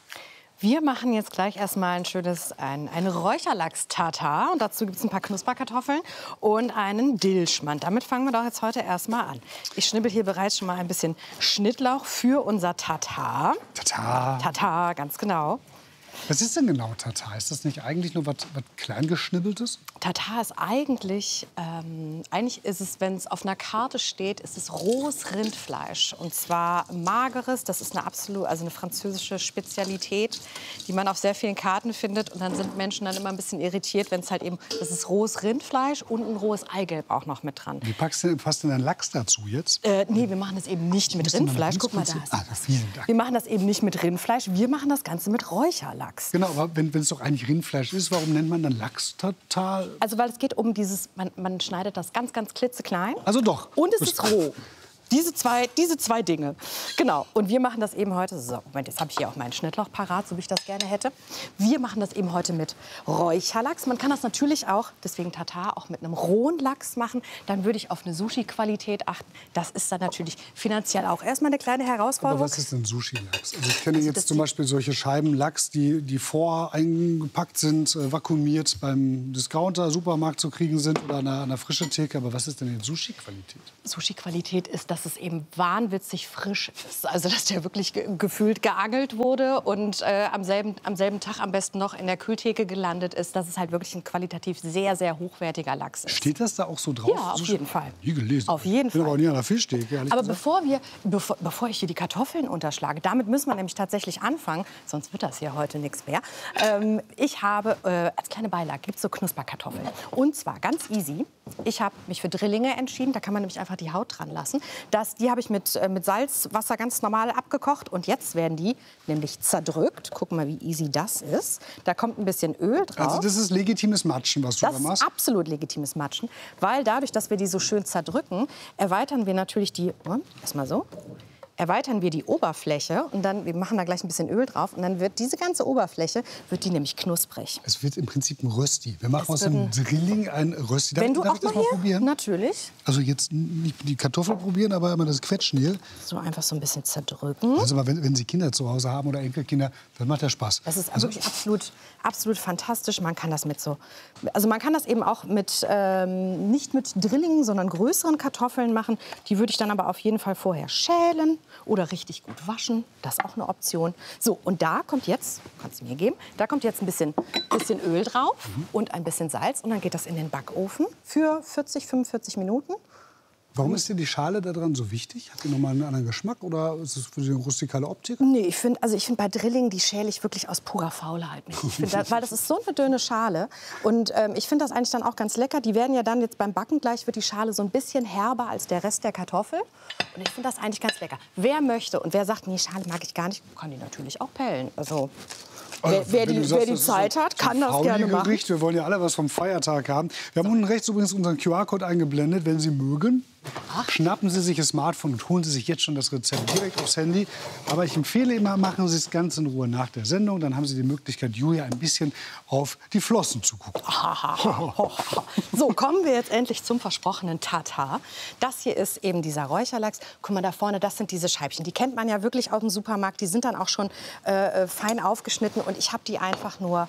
[SPEAKER 10] Wir machen jetzt gleich erstmal ein schönes ein, ein Räucherlachs-Tatar. Und dazu gibt es ein paar Knusperkartoffeln und einen Dillschmand. Damit fangen wir doch jetzt heute erstmal an. Ich schnibbel hier bereits schon mal ein bisschen Schnittlauch für unser Tatar.
[SPEAKER 9] Tatar.
[SPEAKER 10] Tatar, ganz genau.
[SPEAKER 9] Was ist denn genau Tatar? Ist das nicht eigentlich nur was, was Kleingeschnibbeltes?
[SPEAKER 10] Tatar ist eigentlich, ähm, eigentlich ist es, wenn es auf einer Karte steht, ist es rohes Rindfleisch. Und zwar mageres, das ist eine absolut, also eine französische Spezialität, die man auf sehr vielen Karten findet. Und dann sind Menschen dann immer ein bisschen irritiert, wenn es halt eben, das ist rohes Rindfleisch und ein rohes Eigelb auch noch mit dran.
[SPEAKER 9] Wie packst du, passt denn ein Lachs dazu jetzt?
[SPEAKER 10] Äh, nee, wir machen das eben nicht mit
[SPEAKER 9] muss den mal
[SPEAKER 10] Rindfleisch.
[SPEAKER 9] ganz
[SPEAKER 10] Guck mal,
[SPEAKER 9] kurz-
[SPEAKER 10] da
[SPEAKER 9] Ah,
[SPEAKER 10] ist
[SPEAKER 9] vielen Dank.
[SPEAKER 10] Wir machen das eben nicht mit Rindfleisch, wir machen das Ganze mit Räucherlachs. Lachs.
[SPEAKER 9] Genau, aber wenn es doch eigentlich Rindfleisch ist, warum nennt man dann Lachs total?
[SPEAKER 10] Also weil es geht um dieses, man, man schneidet das ganz, ganz klitzeklein.
[SPEAKER 9] Also doch.
[SPEAKER 10] Und es ist roh. Diese zwei, diese zwei Dinge. Genau. Und wir machen das eben heute. So, Moment, jetzt habe ich hier auch meinen Schnittloch parat, so wie ich das gerne hätte. Wir machen das eben heute mit Räucherlachs. Man kann das natürlich auch, deswegen Tatar, auch mit einem rohen Lachs machen. Dann würde ich auf eine Sushi-Qualität achten. Das ist dann natürlich finanziell auch erstmal eine kleine Herausforderung.
[SPEAKER 9] Aber was ist denn Sushi-Lachs? Also ich kenne also jetzt zum Beispiel solche Scheiben Lachs, die, die voreingepackt sind, äh, vakuumiert beim Discounter, Supermarkt zu kriegen sind oder an einer, einer frischen Theke. Aber was ist denn jetzt Sushi-Qualität?
[SPEAKER 10] Sushi-Qualität ist, dass es eben wahnwitzig frisch ist. Also dass der wirklich ge gefühlt geangelt wurde und äh, am, selben, am selben Tag am besten noch in der Kühltheke gelandet ist. Dass es halt wirklich ein qualitativ sehr, sehr hochwertiger Lachs ist.
[SPEAKER 9] Steht das da auch so drauf?
[SPEAKER 10] Ja, auf
[SPEAKER 9] Sushi?
[SPEAKER 10] jeden Fall.
[SPEAKER 9] Nie gelesen.
[SPEAKER 10] Auf jeden
[SPEAKER 9] ich bin
[SPEAKER 10] Fall.
[SPEAKER 9] aber auch nie an der Fischtheke, ehrlich
[SPEAKER 10] Aber
[SPEAKER 9] gesagt.
[SPEAKER 10] bevor, wir, bevor, bevor ich hier die Kartoffeln unterschlage, damit müssen wir nämlich tatsächlich anfangen, sonst wird das hier heute nichts mehr. Ähm, ich habe äh, als kleine Beilage gibt es so Knusperkartoffeln. Und zwar ganz easy. Ich habe mich für Drillinge entschieden. Da kann man nämlich einfach die Haut dran lassen. Das, die habe ich mit, äh, mit Salzwasser ganz normal abgekocht. Und jetzt werden die nämlich zerdrückt. Gucken wir mal, wie easy das ist. Da kommt ein bisschen Öl drauf.
[SPEAKER 9] Also das ist legitimes Matschen, was du
[SPEAKER 10] das
[SPEAKER 9] da machst?
[SPEAKER 10] Das ist absolut legitimes Matschen. Weil dadurch, dass wir die so schön zerdrücken, erweitern wir natürlich die... Oh, erstmal so. Erweitern wir die Oberfläche und dann, wir machen da gleich ein bisschen Öl drauf und dann wird diese ganze Oberfläche, wird die nämlich knusprig.
[SPEAKER 9] Es wird im Prinzip ein Rösti. Wir machen es aus dem Drilling ein Rösti.
[SPEAKER 10] Wenn
[SPEAKER 9] darf,
[SPEAKER 10] du
[SPEAKER 9] darf
[SPEAKER 10] auch
[SPEAKER 9] ich das
[SPEAKER 10] mal
[SPEAKER 9] mal
[SPEAKER 10] hier,
[SPEAKER 9] probieren?
[SPEAKER 10] Natürlich.
[SPEAKER 9] Also jetzt nicht die Kartoffel probieren, aber immer das Quetschen hier.
[SPEAKER 10] So einfach so ein bisschen zerdrücken.
[SPEAKER 9] Also mal, wenn, wenn Sie Kinder zu Hause haben oder Enkelkinder, dann macht das Spaß.
[SPEAKER 10] Das ist
[SPEAKER 9] also,
[SPEAKER 10] wirklich absolut, absolut fantastisch. Man kann das mit so, also man kann das eben auch mit, ähm, nicht mit Drillingen, sondern größeren Kartoffeln machen. Die würde ich dann aber auf jeden Fall vorher schälen oder richtig gut waschen. Das ist auch eine Option. So, und da kommt jetzt, kannst du mir geben, da kommt jetzt ein bisschen, bisschen Öl drauf mhm. und ein bisschen Salz. Und dann geht das in den Backofen für vierzig, fünfundvierzig Minuten.
[SPEAKER 9] Warum ist dir die Schale da dran so wichtig? Hat die noch mal einen anderen Geschmack oder ist es für die rustikale Optik?
[SPEAKER 10] Nee, ich finde, also ich finde bei Drilling, die schäle ich wirklich aus purer Faulheit nicht. Ich find, da, weil das ist so eine dünne Schale und ähm, ich finde das eigentlich dann auch ganz lecker. Die werden ja dann jetzt beim Backen gleich, wird die Schale so ein bisschen herber als der Rest der Kartoffel und ich finde das eigentlich ganz lecker. Wer möchte und wer sagt, nee, Schale mag ich gar nicht, kann die natürlich auch pellen. Also
[SPEAKER 9] Also,
[SPEAKER 10] wer, wer, die,
[SPEAKER 9] sagst,
[SPEAKER 10] wer die Zeit
[SPEAKER 9] so,
[SPEAKER 10] hat, kann so das gerne machen.
[SPEAKER 9] Gericht. Wir wollen ja alle was vom Feiertag haben. Wir haben unten rechts übrigens unseren Q R-Code eingeblendet. Wenn Sie mögen, Ach. schnappen Sie sich Ihr Smartphone und holen Sie sich jetzt schon das Rezept direkt aufs Handy. Aber ich empfehle immer, machen Sie es ganz in Ruhe nach der Sendung. Dann haben Sie die Möglichkeit, Julia ein bisschen auf die Flossen zu gucken.
[SPEAKER 10] So, kommen wir jetzt endlich zum versprochenen Tatar. Das hier ist eben dieser Räucherlachs. Guck mal, da vorne, das sind diese Scheibchen. Die kennt man ja wirklich aus dem Supermarkt. Die sind dann auch schon äh, fein aufgeschnitten. Und ich habe die einfach nur...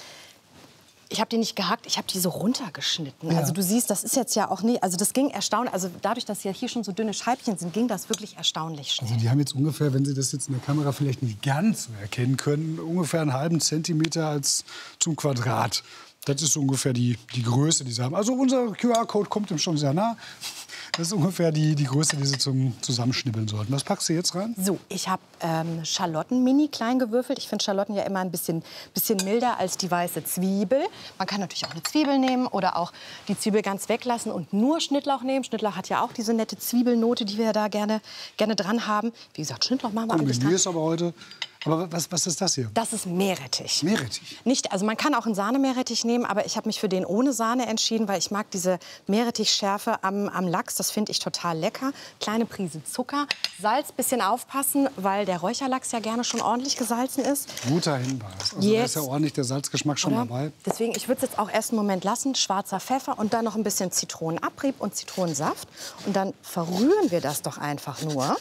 [SPEAKER 10] Ich habe die nicht gehackt, ich habe die so runtergeschnitten. Ja. Also du siehst, das ist jetzt ja auch nie, also das ging erstaunlich, also dadurch, dass ja hier schon so dünne Scheibchen sind, ging das wirklich erstaunlich schnell.
[SPEAKER 9] Also die haben jetzt ungefähr, wenn Sie das jetzt in der Kamera vielleicht nicht ganz so erkennen können, ungefähr einen halben Zentimeter als zum Quadrat. Das ist so ungefähr die, die Größe, die sie haben. Also unser Q R-Code kommt dem schon sehr nah. Das ist ungefähr die, die Größe, die Sie zum Zusammenschnibbeln sollten. Was packst du jetzt rein?
[SPEAKER 10] So, ich habe ähm, Schalotten mini klein gewürfelt. Ich finde Schalotten ja immer ein bisschen, bisschen milder als die weiße Zwiebel. Man kann natürlich auch eine Zwiebel nehmen oder auch die Zwiebel ganz weglassen und nur Schnittlauch nehmen. Schnittlauch hat ja auch diese nette Zwiebelnote, die wir da gerne, gerne dran haben. Wie gesagt, Schnittlauch machen wir eigentlich dran.
[SPEAKER 9] Aber heute... Aber was, was ist das hier?
[SPEAKER 10] Das ist Meerrettich.
[SPEAKER 9] Meerrettich?
[SPEAKER 10] Nicht, also man kann auch einen Sahne-Meerrettich nehmen, aber ich habe mich für den ohne Sahne entschieden, weil ich mag diese Meerrettich-Schärfe am, am Lachs. Das finde ich total lecker. Kleine Prise Zucker, Salz, bisschen aufpassen, weil der Räucherlachs ja gerne schon ordentlich gesalzen ist.
[SPEAKER 9] Guter Hinweis. Also da ist ja ordentlich der Salzgeschmack schon
[SPEAKER 10] Oder?
[SPEAKER 9] dabei.
[SPEAKER 10] Deswegen, ich würde es jetzt auch erst einen Moment lassen. Schwarzer Pfeffer und dann noch ein bisschen Zitronenabrieb und Zitronensaft. Und dann verrühren wir das doch einfach nur.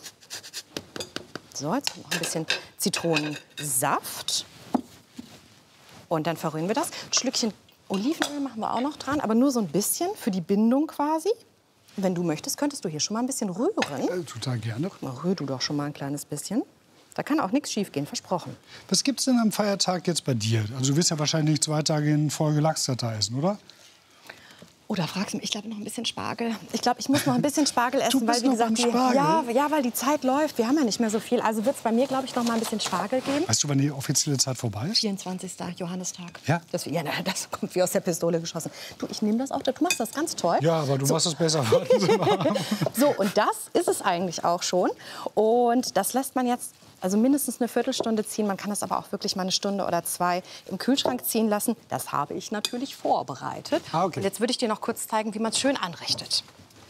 [SPEAKER 10] So, jetzt noch ein bisschen Zitronensaft. Und dann verrühren wir das. Ein Schlückchen Olivenöl machen wir auch noch dran, aber nur so ein bisschen für die Bindung quasi. Wenn du möchtest, könntest du hier schon mal ein bisschen rühren.
[SPEAKER 9] Äh, total gerne.
[SPEAKER 10] Rühr du doch schon mal ein kleines bisschen. Da kann auch nichts schief gehen, versprochen.
[SPEAKER 9] Was gibt's denn am Feiertag jetzt bei dir? Also du wirst ja wahrscheinlich nicht zwei Tage in Folge Lachs-Tatar essen, oder?
[SPEAKER 10] Oh, da fragst du mich, ich glaube noch ein bisschen Spargel. Ich glaube, ich muss noch ein bisschen Spargel essen,
[SPEAKER 9] Du
[SPEAKER 10] weil
[SPEAKER 9] bist
[SPEAKER 10] wie
[SPEAKER 9] noch
[SPEAKER 10] gesagt,
[SPEAKER 9] beim
[SPEAKER 10] die,
[SPEAKER 9] Spargel?
[SPEAKER 10] ja, ja, weil die Zeit läuft. Wir haben ja nicht mehr so viel. Also wird es bei mir, glaube ich, noch mal ein bisschen Spargel geben.
[SPEAKER 9] Weißt du, wann die offizielle Zeit vorbei ist?
[SPEAKER 10] vierundzwanzigster Johannistag.
[SPEAKER 9] Ja?
[SPEAKER 10] Das, ja, das kommt wie aus der Pistole geschossen. Du, ich nehme das auch. Du machst das ganz toll.
[SPEAKER 9] Ja, aber du
[SPEAKER 10] so.
[SPEAKER 9] machst es besser. Warten Sie mal.
[SPEAKER 10] So, und das ist es eigentlich auch schon. Und das lässt man jetzt also mindestens eine Viertelstunde ziehen. Man kann das aber auch wirklich mal eine Stunde oder zwei im Kühlschrank ziehen lassen. Das habe ich natürlich vorbereitet.
[SPEAKER 9] Ah, okay.
[SPEAKER 10] Und jetzt würde ich dir noch kurz zeigen, wie man es schön anrichtet.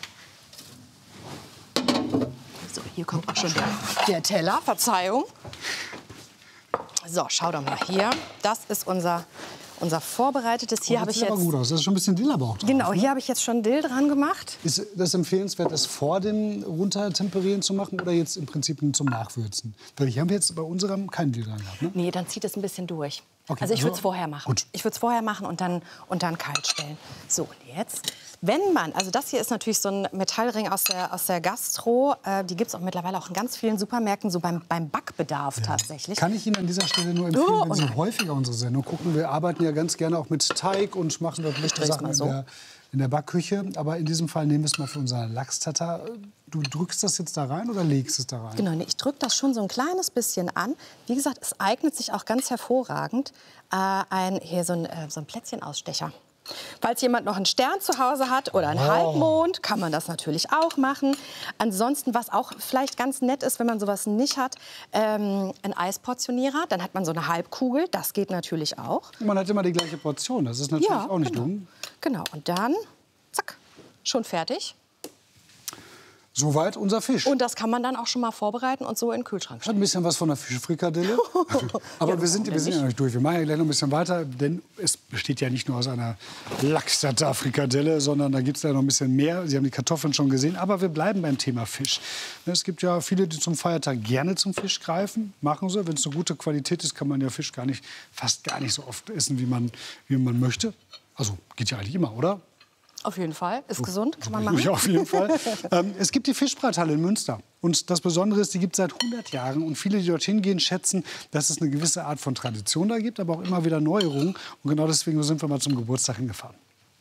[SPEAKER 10] So, hier kommt auch schon der, der Teller. Verzeihung. So, schau doch mal hier. Das ist unser, unser vorbereitetes. Hier
[SPEAKER 9] oh,
[SPEAKER 10] habe ich
[SPEAKER 9] jetzt.
[SPEAKER 10] jetzt.
[SPEAKER 9] Aber gut aus. Das ist schon ein bisschen Dill aber auch drauf.
[SPEAKER 10] Genau,
[SPEAKER 9] ne?
[SPEAKER 10] hier habe ich jetzt schon Dill dran gemacht.
[SPEAKER 9] Ist das empfehlenswert, das vor dem Runtertemperieren zu machen oder jetzt im Prinzip zum Nachwürzen? Weil hier haben wir jetzt bei unserem keinen Dill dran gehabt. Ne?
[SPEAKER 10] Nee, dann zieht es ein bisschen durch.
[SPEAKER 9] Okay,
[SPEAKER 10] also ich
[SPEAKER 9] also-
[SPEAKER 10] würde es vorher machen.
[SPEAKER 9] Gut.
[SPEAKER 10] Ich würde es vorher machen und dann, und dann kalt stellen. So, und jetzt, wenn man, also das hier ist natürlich so ein Metallring aus der, aus der Gastro. Äh, die gibt es auch mittlerweile auch in ganz vielen Supermärkten, so beim, beim Backbedarf tatsächlich.
[SPEAKER 9] Kann ich Ihnen an dieser Stelle nur empfehlen,
[SPEAKER 10] Oh,
[SPEAKER 9] wenn Sie
[SPEAKER 10] und-
[SPEAKER 9] häufiger unsere Sendung gucken. Wir arbeiten ja ganz gerne auch mit Teig und machen dort lustige
[SPEAKER 10] dreh's
[SPEAKER 9] Sachen
[SPEAKER 10] mal
[SPEAKER 9] in
[SPEAKER 10] so.
[SPEAKER 9] der, in der Backküche. Aber in diesem Fall nehmen wir es mal für unser Lachs-Tatar. Du drückst das jetzt da rein oder legst es da rein?
[SPEAKER 10] Genau, nee, ich drücke das schon so ein kleines bisschen an. Wie gesagt, es eignet sich auch ganz hervorragend, äh, ein, hier so ein, äh, so ein Plätzchenausstecher. Falls jemand noch einen Stern zu Hause hat oder einen
[SPEAKER 9] Oh.
[SPEAKER 10] Halbmond, kann man das natürlich auch machen. Ansonsten, was auch vielleicht ganz nett ist, wenn man sowas nicht hat, ähm, ein Eisportionierer. Dann hat man so eine Halbkugel, das geht natürlich auch.
[SPEAKER 9] Man hat immer die gleiche Portion, das ist natürlich
[SPEAKER 10] Ja,
[SPEAKER 9] auch nicht
[SPEAKER 10] genau.
[SPEAKER 9] dumm.
[SPEAKER 10] Genau, und dann, zack, schon fertig.
[SPEAKER 9] Soweit unser Fisch.
[SPEAKER 10] Und das kann man dann auch schon mal vorbereiten und so in den Kühlschrank
[SPEAKER 9] Hat
[SPEAKER 10] stellen.
[SPEAKER 9] ein bisschen was von der Fischfrikadelle. Aber
[SPEAKER 10] Ja,
[SPEAKER 9] wir sind,
[SPEAKER 10] warum
[SPEAKER 9] wir sind
[SPEAKER 10] denn
[SPEAKER 9] ja noch nicht durch. Wir machen ja gleich noch ein bisschen weiter, denn es besteht ja nicht nur aus einer Lachs-Tatar-Frikadelle, sondern da gibt es ja noch ein bisschen mehr. Sie haben die Kartoffeln schon gesehen, aber wir bleiben beim Thema Fisch. Es gibt ja viele, die zum Feiertag gerne zum Fisch greifen, machen sie. Wenn es eine gute Qualität ist, kann man ja Fisch gar nicht, fast gar nicht so oft essen, wie man, wie man möchte. Also geht ja eigentlich immer, oder?
[SPEAKER 10] Auf jeden Fall, ist gesund, kann man machen.
[SPEAKER 9] Ja, auf jeden Fall. ähm, es gibt die Fischbrathalle in Münster. Und das Besondere ist, die gibt es seit hundert Jahren. Und viele, die dorthin gehen, schätzen, dass es eine gewisse Art von Tradition da gibt, aber auch immer wieder Neuerungen. Und genau deswegen sind wir mal zum Geburtstag hingefahren.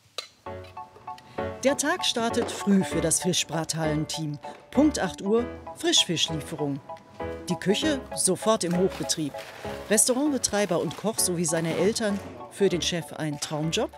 [SPEAKER 20] Der Tag startet früh für das Fischbrathallenteam. Punkt acht Uhr, Frischfischlieferung. Die Küche sofort im Hochbetrieb. Restaurantbetreiber und Koch sowie seine Eltern, für den Chef ein Traumjob.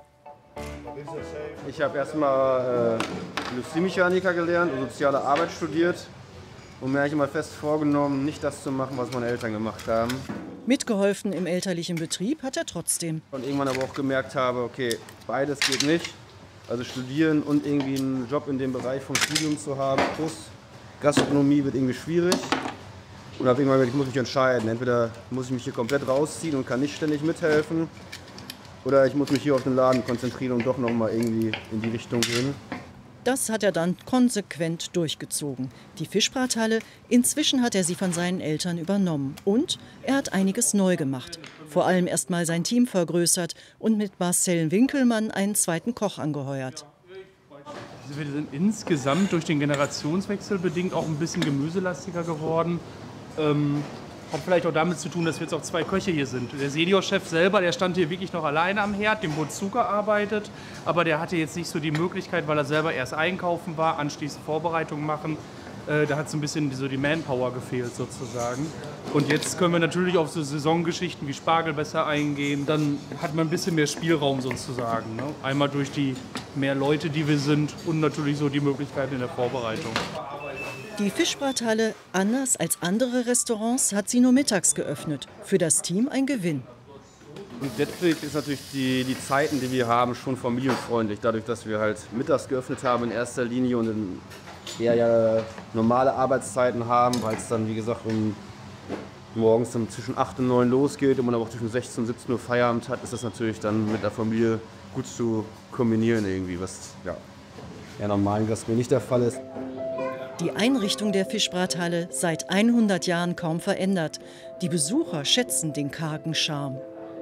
[SPEAKER 21] Ich habe erstmal äh, Industriemechaniker gelernt und soziale Arbeit studiert und mir eigentlich immer fest vorgenommen, nicht das zu machen, was meine Eltern gemacht haben.
[SPEAKER 20] Mitgeholfen im elterlichen Betrieb hat er trotzdem.
[SPEAKER 21] Und irgendwann aber auch gemerkt habe, okay, beides geht nicht. Also studieren und irgendwie einen Job in dem Bereich vom Studium zu haben, plus Gastronomie wird irgendwie schwierig. Und habe irgendwann gesagt, ich muss mich entscheiden. Entweder muss ich mich hier komplett rausziehen und kann nicht ständig mithelfen, oder ich muss mich hier auf den Laden konzentrieren und doch noch mal irgendwie in die Richtung gehen.
[SPEAKER 20] Das hat er dann konsequent durchgezogen. Die Fischbrathalle, inzwischen hat er sie von seinen Eltern übernommen. Und er hat einiges neu gemacht. Vor allem erst mal sein Team vergrößert und mit Marcel Winkelmann einen zweiten Koch angeheuert.
[SPEAKER 22] Also wir sind insgesamt durch den Generationswechsel bedingt auch ein bisschen gemüselastiger geworden. Ähm, hat vielleicht auch damit zu tun, dass wir jetzt auch zwei Köche hier sind. Der Seniorchef selber, der stand hier wirklich noch alleine am Herd, dem wurde zugearbeitet. Aber der hatte jetzt nicht so die Möglichkeit, weil er selber erst einkaufen war, anschließend Vorbereitungen machen. Äh, da hat so ein bisschen so die Manpower gefehlt sozusagen. Und jetzt können wir natürlich auf so Saisongeschichten wie Spargel besser eingehen. Dann hat man ein bisschen mehr Spielraum sozusagen. Ne? Einmal durch die mehr Leute, die wir sind und natürlich so die Möglichkeiten in der Vorbereitung.
[SPEAKER 20] Die Fischbrathalle, anders als andere Restaurants, hat sie nur mittags geöffnet. Für das Team ein Gewinn.
[SPEAKER 21] Und letztlich ist natürlich die, die Zeiten, die wir haben, schon familienfreundlich. Dadurch, dass wir halt mittags geöffnet haben in erster Linie und in eher ja normale Arbeitszeiten haben, weil es dann, wie gesagt, um morgens dann zwischen acht und neun losgeht und man aber auch zwischen sechzehn und siebzehn Uhr Feierabend hat, ist das natürlich dann mit der Familie gut zu kombinieren irgendwie, was ja eher normalen Gastronomie nicht der Fall ist.
[SPEAKER 20] Die Einrichtung der Fischbrathalle seit hundert Jahren kaum verändert. Die Besucher schätzen den kargen Charme.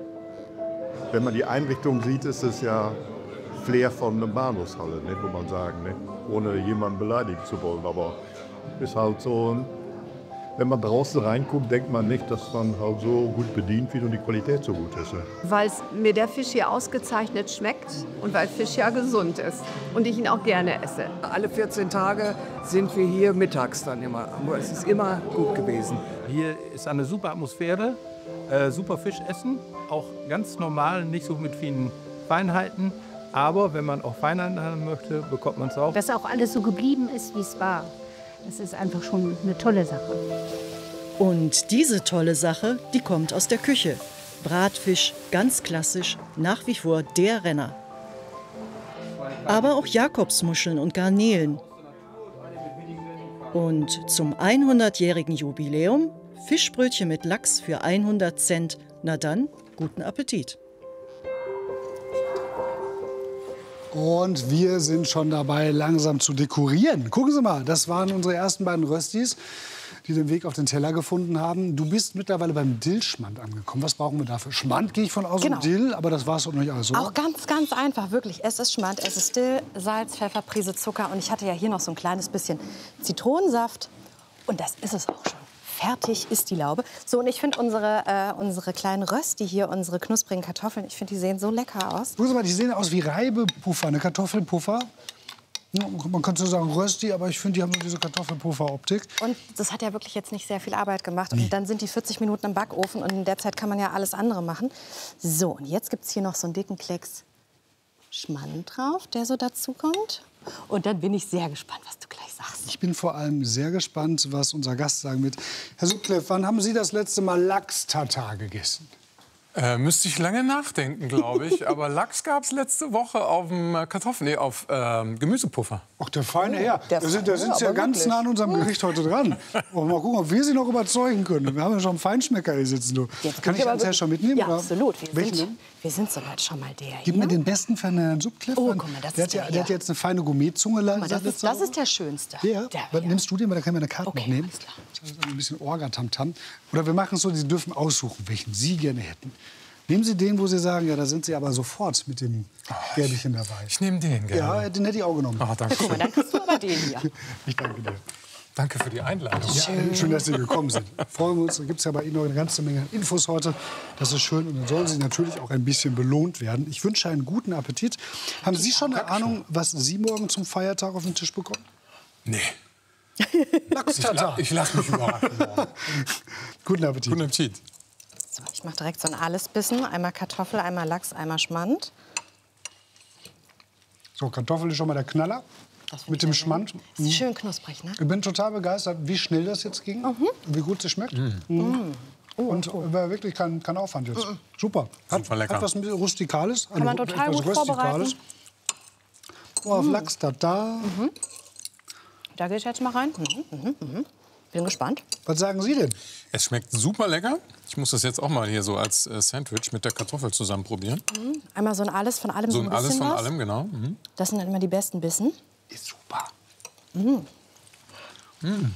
[SPEAKER 23] Wenn man die Einrichtung sieht, ist es ja Flair von einer Bahnhofshalle, ne, muss man sagen, ne? Ohne jemanden beleidigen zu wollen. Aber ist halt so, wenn man draußen reinguckt, denkt man nicht, dass man halt so gut bedient wird und die Qualität so gut ist. Ne?
[SPEAKER 24] Weil mir der Fisch hier ausgezeichnet schmeckt und weil Fisch ja gesund ist und ich ihn auch gerne esse.
[SPEAKER 25] Alle vierzehn Tage sind wir hier mittags dann immer. Es ist immer gut gewesen.
[SPEAKER 22] Hier ist eine super Atmosphäre, äh, super Fisch essen, auch ganz normal, nicht so mit vielen Feinheiten. Aber wenn man auch Feinheiten haben möchte, bekommt man es auch.
[SPEAKER 26] Dass auch alles so geblieben ist, wie es war. Das ist einfach schon eine tolle Sache.
[SPEAKER 20] Und diese tolle Sache, die kommt aus der Küche. Bratfisch, ganz klassisch, nach wie vor der Renner. Aber auch Jakobsmuscheln und Garnelen. Und zum hundertjährigen Jubiläum Fischbrötchen mit Lachs für hundert Cent. Na dann, guten Appetit.
[SPEAKER 9] Und wir sind schon dabei, langsam zu dekorieren. Gucken Sie mal, das waren unsere ersten beiden Röstis, die den Weg auf den Teller gefunden haben. Du bist mittlerweile beim Dillschmand angekommen. Was brauchen wir dafür? Schmand gehe ich von aus,
[SPEAKER 10] Genau.
[SPEAKER 9] und Dill, aber das war es doch nicht alles, oder?
[SPEAKER 10] Auch ganz, ganz einfach, wirklich. Es ist Schmand, es ist Dill, Salz, Pfeffer, Prise Zucker. Und ich hatte ja hier noch so ein kleines bisschen Zitronensaft. Und das ist es auch schon. Fertig ist die Laube. So, und ich finde unsere, äh, unsere kleinen Rösti hier, unsere knusprigen Kartoffeln, ich finde, die sehen so lecker aus.
[SPEAKER 9] Gucken Sie mal, die sehen aus wie Reibepuffer, eine Kartoffelpuffer. Ja, man könnte so sagen Rösti, aber ich finde, die haben so diese Kartoffelpuffer-Optik.
[SPEAKER 10] Und das hat ja wirklich jetzt nicht sehr viel Arbeit gemacht. Und dann sind die vierzig Minuten im Backofen und in der Zeit kann man ja alles andere machen. So, und jetzt gibt es hier noch so einen dicken Klecks Schmand drauf, der so dazu kommt. Und dann bin ich sehr gespannt, was du gleich sagst.
[SPEAKER 9] Ich bin vor allem sehr gespannt, was unser Gast sagen wird. Herr Sutcliffe, wann haben Sie das letzte Mal Lachs-Tatar gegessen?
[SPEAKER 19] Äh, müsste ich lange nachdenken, glaube ich. Aber Lachs gab es letzte Woche auf dem Kartoffeln, nee, auf ähm, Gemüsepuffer.
[SPEAKER 9] Ach, der feine Herr. Da sind, da sind Sie ja ganz nah an unserem Gericht heute dran. Oh, mal gucken, ob wir Sie noch überzeugen können. Wir haben ja schon einen Feinschmecker hier sitzen. Du. Kann ich als Herr schon mitnehmen?
[SPEAKER 10] Ja,
[SPEAKER 9] oder?
[SPEAKER 10] absolut. Wir
[SPEAKER 9] Welchen
[SPEAKER 10] sind,
[SPEAKER 9] denn?
[SPEAKER 10] wir sind soweit schon mal der
[SPEAKER 9] Gib
[SPEAKER 10] hier.
[SPEAKER 9] mir den besten von Herrn Sutcliffe.
[SPEAKER 10] Oh, guck mal, das
[SPEAKER 9] der,
[SPEAKER 10] ist
[SPEAKER 9] hat ja,
[SPEAKER 10] der
[SPEAKER 9] der hat
[SPEAKER 10] hier.
[SPEAKER 9] jetzt eine feine Gourmetzunge.
[SPEAKER 10] Guck mal, das, ist, das ist der schönste.
[SPEAKER 9] Ja,
[SPEAKER 10] Der
[SPEAKER 9] was
[SPEAKER 10] hier.
[SPEAKER 9] nimmst du den? Weil da können wir eine Karte
[SPEAKER 10] Okay,
[SPEAKER 9] noch nehmen. Das ist ein bisschen Orga-Tamtam. Oder wir machen es so, Sie dürfen aussuchen, welchen Sie gerne hätten. Nehmen Sie den, wo Sie sagen, ja, da sind Sie aber sofort mit dem Gelbchen dabei.
[SPEAKER 19] Ich nehme den gerne.
[SPEAKER 9] Ja, den hätte ich auch genommen.
[SPEAKER 19] Ach, danke.
[SPEAKER 10] Guck mal, dann kriegst du aber den hier.
[SPEAKER 9] Ich danke dir.
[SPEAKER 19] Danke für die Einladung.
[SPEAKER 9] Ja, schön, dass Sie gekommen sind. Freuen wir uns. Da gibt es ja bei Ihnen noch eine ganze Menge Infos heute. Das ist schön. Und dann sollen Sie natürlich auch ein bisschen belohnt werden. Ich wünsche einen guten Appetit. Haben Sie schon eine Ahnung, was Sie morgen zum Feiertag auf den Tisch bekommen?
[SPEAKER 19] Nee.
[SPEAKER 9] Lachs-Tatar.
[SPEAKER 19] Ich, la ich lasse mich überraschen.
[SPEAKER 9] Guten Appetit.
[SPEAKER 19] Guten Appetit.
[SPEAKER 10] So, ich mache direkt so ein Allesbissen. Einmal Kartoffel, einmal Lachs, einmal Schmand.
[SPEAKER 9] So, Kartoffel ist schon mal der Knaller. Mit dem Schmand.
[SPEAKER 10] Das ist schön knusprig, ne?
[SPEAKER 9] Ich bin total begeistert, wie schnell das jetzt ging.
[SPEAKER 10] Mhm.
[SPEAKER 9] Wie gut es schmeckt.
[SPEAKER 10] Mhm.
[SPEAKER 9] Mhm. Und war wirklich kein, kein Aufwand jetzt.
[SPEAKER 10] Mhm.
[SPEAKER 9] Super. Hat,
[SPEAKER 19] Super lecker.
[SPEAKER 9] hat was ein bisschen Rustikales.
[SPEAKER 10] Kann man total
[SPEAKER 9] etwas
[SPEAKER 10] gut vorbereiten.
[SPEAKER 9] Oh, auf
[SPEAKER 10] Mhm.
[SPEAKER 9] Lachs-Tatar.
[SPEAKER 10] Mhm. Da gehe ich jetzt mal rein. Mhm. Mhm. Mhm. Bin gespannt.
[SPEAKER 9] Was sagen Sie denn?
[SPEAKER 19] Es schmeckt super lecker. Ich muss das jetzt auch mal hier so als äh, Sandwich mit der Kartoffel zusammen probieren.
[SPEAKER 10] Mhm. Einmal so ein Alles von allem.
[SPEAKER 19] So
[SPEAKER 10] So
[SPEAKER 19] ein
[SPEAKER 10] ein
[SPEAKER 19] Alles
[SPEAKER 10] bisschen
[SPEAKER 19] von
[SPEAKER 10] was.
[SPEAKER 19] allem, genau. Mhm.
[SPEAKER 10] Das sind dann immer die besten Bissen.
[SPEAKER 9] Ist super.
[SPEAKER 10] Mhm.
[SPEAKER 19] Mhm.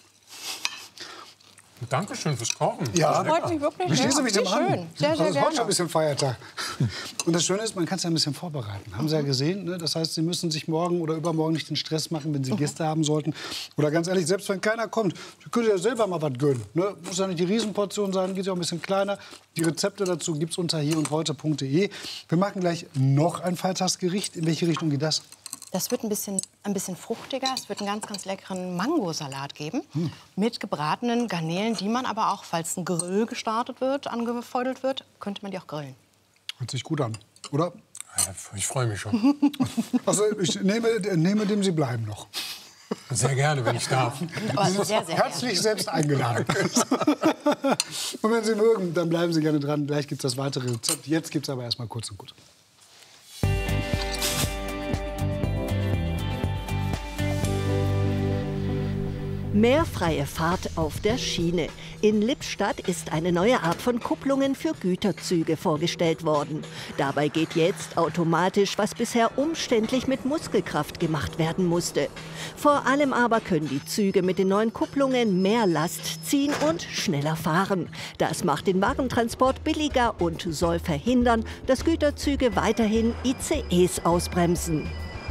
[SPEAKER 19] Dankeschön fürs Kochen.
[SPEAKER 9] Ja,
[SPEAKER 10] freut mich wirklich.
[SPEAKER 9] Wie schließe
[SPEAKER 10] Ja,
[SPEAKER 9] mich dem
[SPEAKER 10] wie
[SPEAKER 9] an?
[SPEAKER 10] schön. Sehr, sehr
[SPEAKER 9] Also es ist heute
[SPEAKER 10] gerne.
[SPEAKER 9] schon ein bisschen Feiertag. Und das Schöne ist, man kann es ja ein bisschen vorbereiten. Haben Sie ja gesehen. Ne? Das heißt, Sie müssen sich morgen oder übermorgen nicht den Stress machen, wenn Sie Gäste haben sollten. Oder ganz ehrlich, selbst wenn keiner kommt, Sie können ja selber mal was gönnen. Ne? Muss ja nicht die Riesenportion sein, geht ja auch ein bisschen kleiner. Die Rezepte dazu gibt es unter hier und heute punkt de. Wir machen gleich noch ein Feiertagsgericht. In welche Richtung geht das?
[SPEAKER 10] Das wird ein bisschen, ein bisschen fruchtiger. Es wird einen ganz, ganz leckeren Mangosalat geben.
[SPEAKER 9] Hm.
[SPEAKER 10] Mit gebratenen Garnelen, die man aber auch, falls ein Grill gestartet wird, angefeudelt wird, könnte man die auch grillen.
[SPEAKER 9] Hört sich gut an, oder?
[SPEAKER 19] Ich freue mich schon.
[SPEAKER 9] Also ich nehme, nehme dem Sie bleiben noch.
[SPEAKER 19] Sehr gerne, wenn ich darf.
[SPEAKER 10] Aber sehr, sehr
[SPEAKER 9] Herzlich selbst eingeladen. Und wenn Sie mögen, dann bleiben Sie gerne dran. Gleich gibt es das weitere Rezept. Jetzt gibt es aber erst mal kurz und gut.
[SPEAKER 3] Mehr freie Fahrt auf der Schiene. In Lippstadt ist eine neue Art von Kupplungen für Güterzüge vorgestellt worden. Dabei geht jetzt automatisch, was bisher umständlich mit Muskelkraft gemacht werden musste. Vor allem aber können die Züge mit den neuen Kupplungen mehr Last ziehen und schneller fahren. Das macht den Warentransport billiger und soll verhindern, dass Güterzüge weiterhin I C Es ausbremsen.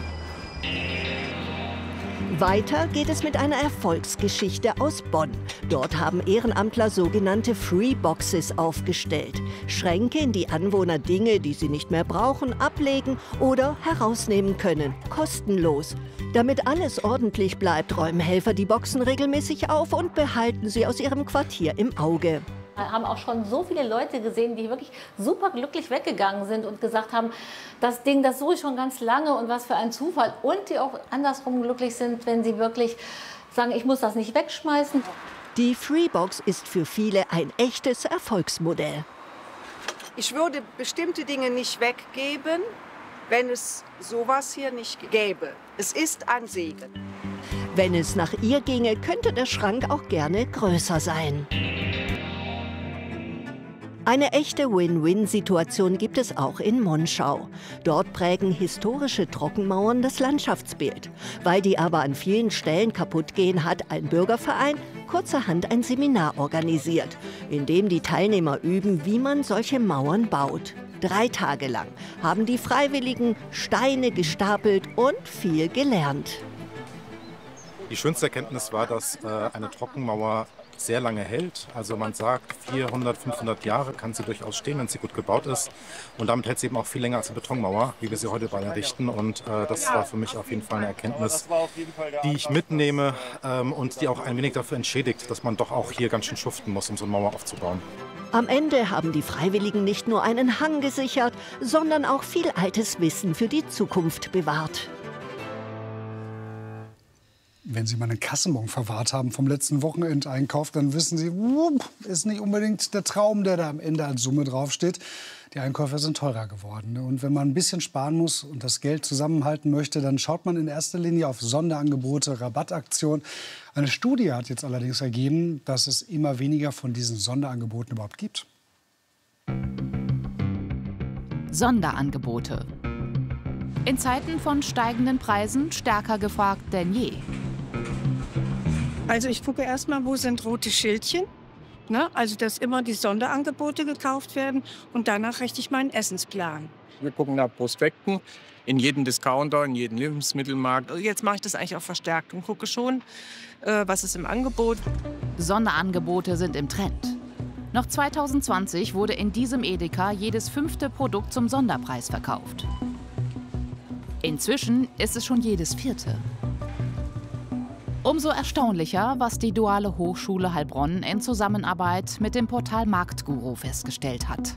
[SPEAKER 3] Weiter geht es mit einer Erfolgsgeschichte aus Bonn. Dort haben Ehrenamtler sogenannte Freeboxes aufgestellt. Schränke, in die Anwohner Dinge, die sie nicht mehr brauchen, ablegen oder herausnehmen können. Kostenlos. Damit alles ordentlich bleibt, räumen Helfer die Boxen regelmäßig auf und behalten sie aus ihrem Quartier im Auge.
[SPEAKER 4] Wir haben auch schon so viele Leute gesehen, die wirklich super glücklich weggegangen sind und gesagt haben, das Ding, das suche ich schon ganz lange und was für ein Zufall. Und die auch andersrum glücklich sind, wenn sie wirklich sagen, ich muss das nicht wegschmeißen.
[SPEAKER 3] Die Freebox ist für viele ein echtes Erfolgsmodell.
[SPEAKER 2] Ich würde bestimmte Dinge nicht weggeben, wenn es sowas hier nicht gäbe. Es ist ein Segen.
[SPEAKER 3] Wenn es nach ihr ginge, könnte der Schrank auch gerne größer sein. Eine echte Win-Win-Situation gibt es auch in Monschau. Dort prägen historische Trockenmauern das Landschaftsbild. Weil die aber an vielen Stellen kaputt gehen, hat ein Bürgerverein kurzerhand ein Seminar organisiert, in dem die Teilnehmer üben, wie man solche Mauern baut. Drei Tage lang haben die Freiwilligen Steine gestapelt und viel gelernt.
[SPEAKER 5] Die schönste Erkenntnis war, dass äh, eine Trockenmauer sehr lange hält. Also man sagt, vierhundert, fünfhundert Jahre kann sie durchaus stehen, wenn sie gut gebaut ist. Und damit hält sie eben auch viel länger als eine Betonmauer, wie wir sie heute bei errichten. Und äh, das war für mich auf jeden Fall eine Erkenntnis, die ich mitnehme ähm, und die auch ein wenig dafür entschädigt, dass man doch auch hier ganz schön schuften muss, um so eine Mauer aufzubauen.
[SPEAKER 3] Am Ende haben die Freiwilligen nicht nur einen Hang gesichert, sondern auch viel altes Wissen für die Zukunft bewahrt.
[SPEAKER 9] Wenn Sie mal einen Kassenbon verwahrt haben vom letzten Wochenendeinkauf, dann wissen Sie, wupp, ist nicht unbedingt der Traum, der da am Ende als Summe draufsteht. Die Einkäufe sind teurer geworden. Und wenn man ein bisschen sparen muss und das Geld zusammenhalten möchte, dann schaut man in erster Linie auf Sonderangebote, Rabattaktionen. Eine Studie hat jetzt allerdings ergeben, dass es immer weniger von diesen Sonderangeboten überhaupt gibt.
[SPEAKER 11] Sonderangebote. In Zeiten von steigenden Preisen stärker gefragt denn je.
[SPEAKER 6] Also ich gucke erst mal, wo sind rote Schildchen. Ne? Also dass immer die Sonderangebote gekauft werden und danach richte ich meinen Essensplan.
[SPEAKER 7] Wir gucken nach Prospekten in jedem Discounter, in jedem Lebensmittelmarkt.
[SPEAKER 8] Jetzt mache ich das eigentlich auch verstärkt und gucke schon, äh, was ist im Angebot.
[SPEAKER 11] Sonderangebote sind im Trend. Noch zwanzig zwanzig wurde in diesem Edeka jedes fünfte Produkt zum Sonderpreis verkauft. Inzwischen ist es schon jedes vierte. Umso erstaunlicher, was die Duale Hochschule Heilbronn in Zusammenarbeit mit dem Portal Marktguru festgestellt hat.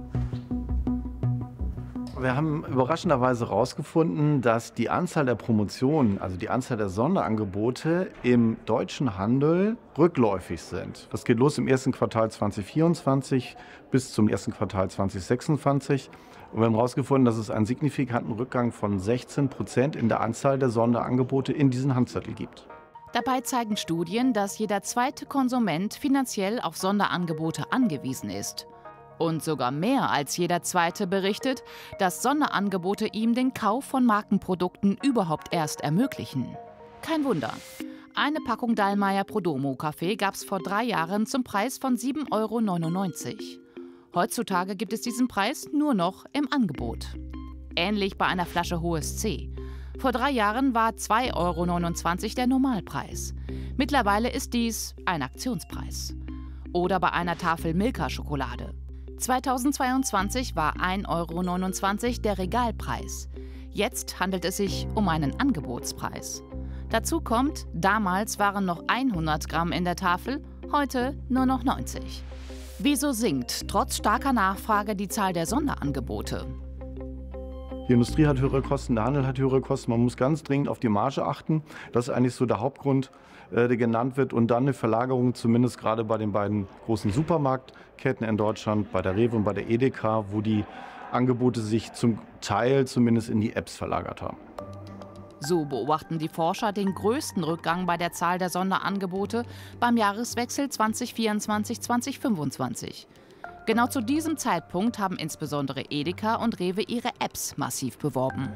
[SPEAKER 26] Wir haben überraschenderweise herausgefunden, dass die Anzahl der Promotionen, also die Anzahl der Sonderangebote im deutschen Handel rückläufig sind. Das geht los im ersten Quartal zweitausendvierundzwanzig bis zum ersten Quartal zweitausendsechsundzwanzig. Und wir haben herausgefunden, dass es einen signifikanten Rückgang von sechzehn Prozent in der Anzahl der Sonderangebote in diesen Handzettel gibt.
[SPEAKER 11] Dabei zeigen Studien, dass jeder zweite Konsument finanziell auf Sonderangebote angewiesen ist. Und sogar mehr als jeder Zweite berichtet, dass Sonderangebote ihm den Kauf von Markenprodukten überhaupt erst ermöglichen. Kein Wunder. Eine Packung Dallmayr Prodomo-Kaffee gab es vor drei Jahren zum Preis von sieben Euro neunundneunzig. Heutzutage gibt es diesen Preis nur noch im Angebot. Ähnlich bei einer Flasche H O S C. Vor drei Jahren war zwei Euro neunundzwanzig der Normalpreis. Mittlerweile ist dies ein Aktionspreis. Oder bei einer Tafel Milka-Schokolade. zweitausendzweiundzwanzig war ein Euro neunundzwanzig der Regalpreis. Jetzt handelt es sich um einen Angebotspreis. Dazu kommt, damals waren noch hundert Gramm in der Tafel, heute nur noch neunzig. Wieso sinkt trotz starker Nachfrage die Zahl der Sonderangebote?
[SPEAKER 26] Die Industrie hat höhere Kosten, der Handel hat höhere Kosten. Man muss ganz dringend auf die Marge achten. Das ist eigentlich so der Hauptgrund, äh, der genannt wird. Und dann eine Verlagerung, zumindest gerade bei den beiden großen Supermarktketten in Deutschland, bei der Rewe und bei der Edeka, wo die Angebote sich zum Teil zumindest in die Apps verlagert haben.
[SPEAKER 11] So beobachten die Forscher den größten Rückgang bei der Zahl der Sonderangebote beim Jahreswechsel zweitausendvierundzwanzig zweitausendfünfundzwanzig. Genau zu diesem Zeitpunkt haben insbesondere Edeka und Rewe ihre Apps massiv beworben.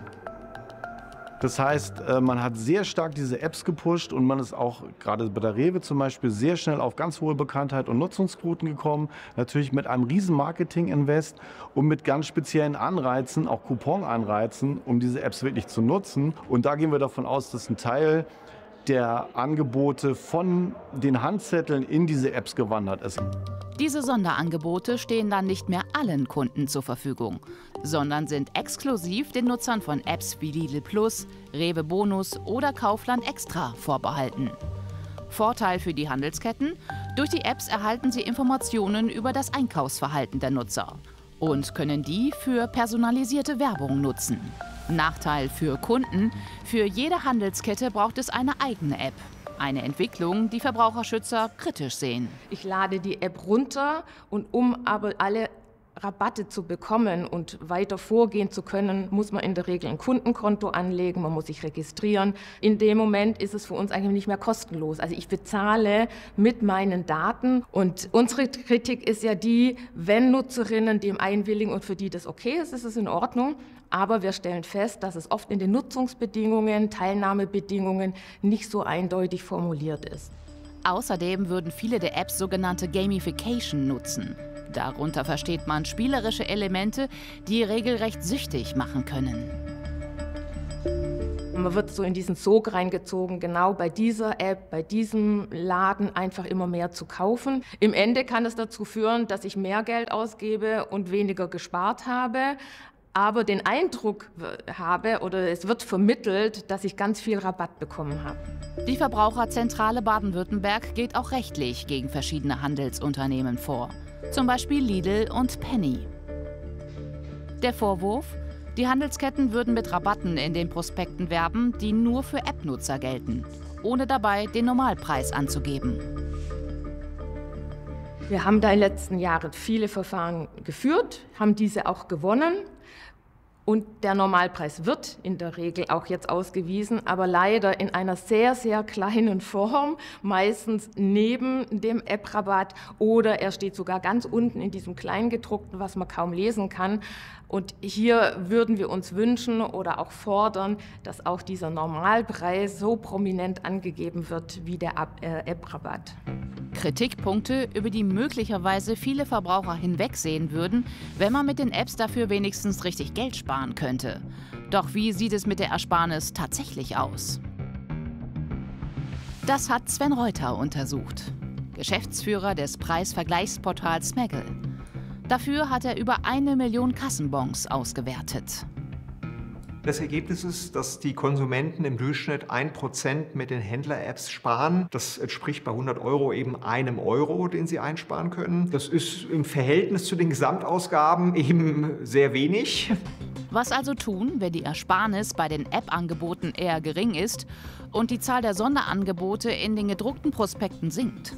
[SPEAKER 26] Das heißt, man hat sehr stark diese Apps gepusht und man ist auch gerade bei der Rewe zum Beispiel sehr schnell auf ganz hohe Bekanntheit und Nutzungsquoten gekommen. Natürlich mit einem riesen Marketing-Invest und mit ganz speziellen Anreizen, auch Coupon-Anreizen, um diese Apps wirklich zu nutzen. Und da gehen wir davon aus, dass ein Teil der Angebote von den Handzetteln in diese Apps gewandert ist.
[SPEAKER 11] Diese Sonderangebote stehen dann nicht mehr allen Kunden zur Verfügung, sondern sind exklusiv den Nutzern von Apps wie Lidl Plus, Rewe Bonus oder Kaufland Extra vorbehalten. Vorteil für die Handelsketten: Durch die Apps erhalten sie Informationen über das Einkaufsverhalten der Nutzer und können die für personalisierte Werbung nutzen. Nachteil für Kunden: Für jede Handelskette braucht es eine eigene App. Eine Entwicklung, die Verbraucherschützer kritisch sehen.
[SPEAKER 1] Ich lade die App runter und um aber alle Rabatte zu bekommen und weiter vorgehen zu können, muss man in der Regel ein Kundenkonto anlegen, man muss sich registrieren. In dem Moment ist es für uns eigentlich nicht mehr kostenlos. Also ich bezahle mit meinen Daten und unsere Kritik ist ja die, wenn Nutzerinnen dem einwilligen und für die das okay ist, ist es in Ordnung. Aber wir stellen fest, dass es oft in den Nutzungsbedingungen, Teilnahmebedingungen nicht so eindeutig formuliert ist.
[SPEAKER 11] Außerdem würden viele der Apps sogenannte Gamification nutzen. Darunter versteht man spielerische Elemente, die regelrecht süchtig machen können.
[SPEAKER 1] Man wird so in diesen Sog reingezogen, genau bei dieser App, bei diesem Laden einfach immer mehr zu kaufen. Im Ende kann es dazu führen, dass ich mehr Geld ausgebe und weniger gespart habe, aber den Eindruck habe oder es wird vermittelt, dass ich ganz viel Rabatt bekommen habe.
[SPEAKER 11] Die Verbraucherzentrale Baden-Württemberg geht auch rechtlich gegen verschiedene Handelsunternehmen vor. Zum Beispiel Lidl und Penny. Der Vorwurf? Die Handelsketten würden mit Rabatten in den Prospekten werben, die nur für App-Nutzer gelten, ohne dabei den Normalpreis anzugeben.
[SPEAKER 1] Wir haben da in den letzten Jahren viele Verfahren geführt, haben diese auch gewonnen. Und der Normalpreis wird in der Regel auch jetzt ausgewiesen, aber leider in einer sehr, sehr kleinen Form, meistens neben dem App-Rabatt oder er steht sogar ganz unten in diesem Kleingedruckten, was man kaum lesen kann. Und hier würden wir uns wünschen oder auch fordern, dass auch dieser Normalpreis so prominent angegeben wird wie der App-Rabatt.
[SPEAKER 11] Kritikpunkte, über die möglicherweise viele Verbraucher hinwegsehen würden, wenn man mit den Apps dafür wenigstens richtig Geld sparen könnte. Doch wie sieht es mit der Ersparnis tatsächlich aus? Das hat Sven Reuter untersucht, Geschäftsführer des Preisvergleichsportals Smaggle. Dafür hat er über eine Million Kassenbons ausgewertet.
[SPEAKER 12] Das Ergebnis ist, dass die Konsumenten im Durchschnitt ein Prozent mit den Händler-Apps sparen. Das entspricht bei hundert Euro eben einem Euro, den sie einsparen können. Das ist im Verhältnis zu den Gesamtausgaben eben sehr wenig.
[SPEAKER 11] Was also tun, wenn die Ersparnis bei den App-Angeboten eher gering ist und die Zahl der Sonderangebote in den gedruckten Prospekten sinkt?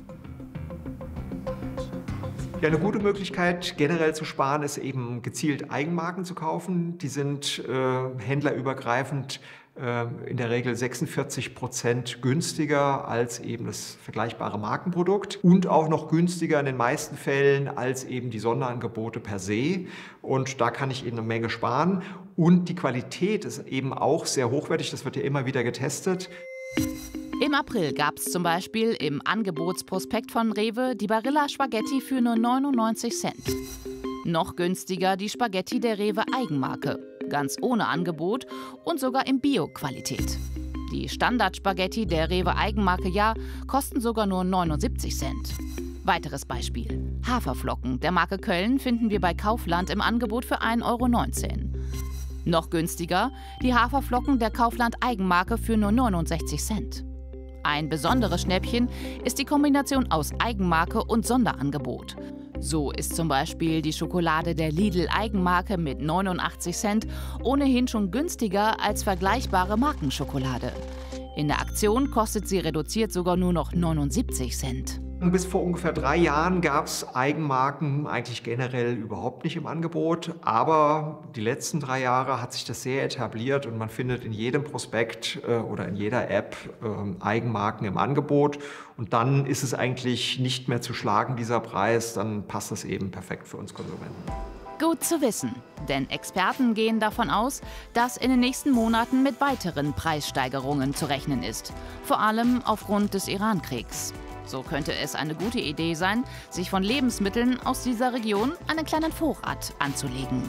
[SPEAKER 12] Ja, eine gute Möglichkeit, generell zu sparen, ist eben gezielt Eigenmarken zu kaufen. Die sind äh, händlerübergreifend äh, in der Regel sechsundvierzig Prozent günstiger als eben das vergleichbare Markenprodukt und auch noch günstiger in den meisten Fällen als eben die Sonderangebote per se. Und da kann ich eben eine Menge sparen. Und die Qualität ist eben auch sehr hochwertig, das wird ja immer wieder getestet.
[SPEAKER 11] Im April gab es zum Beispiel im Angebotsprospekt von Rewe die Barilla Spaghetti für nur neunundneunzig Cent. Noch günstiger die Spaghetti der Rewe Eigenmarke, ganz ohne Angebot und sogar in Bio-Qualität. Die Standard-Spaghetti der Rewe Eigenmarke Ja kosten sogar nur neunundsiebzig Cent. Weiteres Beispiel. Haferflocken der Marke Köln finden wir bei Kaufland im Angebot für ein Euro neunzehn. Noch günstiger die Haferflocken der Kaufland Eigenmarke für nur neunundsechzig Cent. Ein besonderes Schnäppchen ist die Kombination aus Eigenmarke und Sonderangebot. So ist zum Beispiel die Schokolade der Lidl Eigenmarke mit neunundachtzig Cent ohnehin schon günstiger als vergleichbare Markenschokolade. In der Aktion kostet sie reduziert sogar nur noch neunundsiebzig Cent.
[SPEAKER 12] Bis vor ungefähr drei Jahren gab es Eigenmarken eigentlich generell überhaupt nicht im Angebot. Aber die letzten drei Jahre hat sich das sehr etabliert und man findet in jedem Prospekt äh, oder in jeder App äh, Eigenmarken im Angebot. Und dann ist es eigentlich nicht mehr zu schlagen, dieser Preis. Dann passt das eben perfekt für uns Konsumenten.
[SPEAKER 11] Gut zu wissen, denn Experten gehen davon aus, dass in den nächsten Monaten mit weiteren Preissteigerungen zu rechnen ist. Vor allem aufgrund des Iran-Kriegs. So könnte es eine gute Idee sein, sich von Lebensmitteln aus dieser Region einen kleinen Vorrat anzulegen.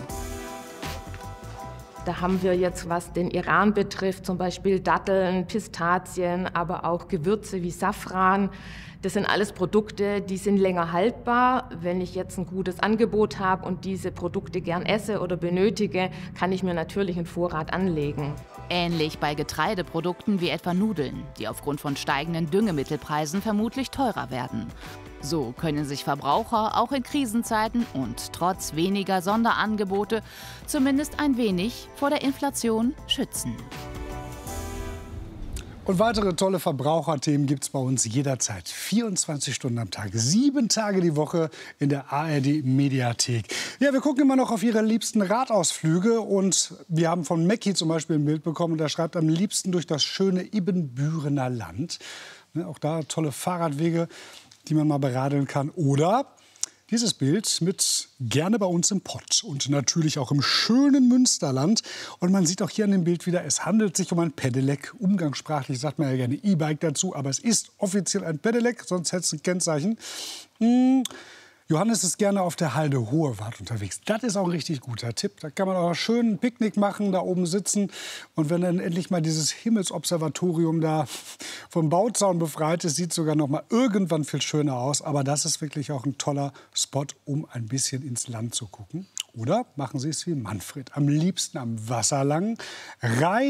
[SPEAKER 1] Da haben wir jetzt, was den Iran betrifft, zum Beispiel Datteln, Pistazien, aber auch Gewürze wie Safran. Das sind alles Produkte, die sind länger haltbar. Wenn ich jetzt ein gutes Angebot habe und diese Produkte gern esse oder benötige, kann ich mir natürlich einen Vorrat anlegen.
[SPEAKER 11] Ähnlich bei Getreideprodukten wie etwa Nudeln, die aufgrund von steigenden Düngemittelpreisen vermutlich teurer werden. So können sich Verbraucher auch in Krisenzeiten und trotz weniger Sonderangebote zumindest ein wenig vor der Inflation schützen.
[SPEAKER 9] Und weitere tolle Verbraucherthemen gibt es bei uns jederzeit. vierundzwanzig Stunden am Tag, sieben Tage die Woche in der A R D-Mediathek. Ja, wir gucken immer noch auf Ihre liebsten Radausflüge. Und wir haben von Mackie zum Beispiel ein Bild bekommen. Der schreibt, am liebsten durch das schöne Ibbenbürener Land. Ne, auch da tolle Fahrradwege, die man mal beradeln kann. Oder dieses Bild mit gerne bei uns im Pott und natürlich auch im schönen Münsterland. Und man sieht auch hier an dem Bild wieder, es handelt sich um ein Pedelec. Umgangssprachlich sagt man ja gerne E-Bike dazu, aber es ist offiziell ein Pedelec, sonst hätte es ein Kennzeichen. Hm. Johannes ist gerne auf der Halde Hohewart unterwegs. Das ist auch ein richtig guter Tipp. Da kann man auch schön ein Picknick machen, da oben sitzen. Und wenn dann endlich mal dieses Himmelsobservatorium da vom Bauzaun befreit ist, sieht es sogar noch mal irgendwann viel schöner aus. Aber das ist wirklich auch ein toller Spot, um ein bisschen ins Land zu gucken. Oder machen Sie es wie Manfred. Am liebsten am Wasser lang, rein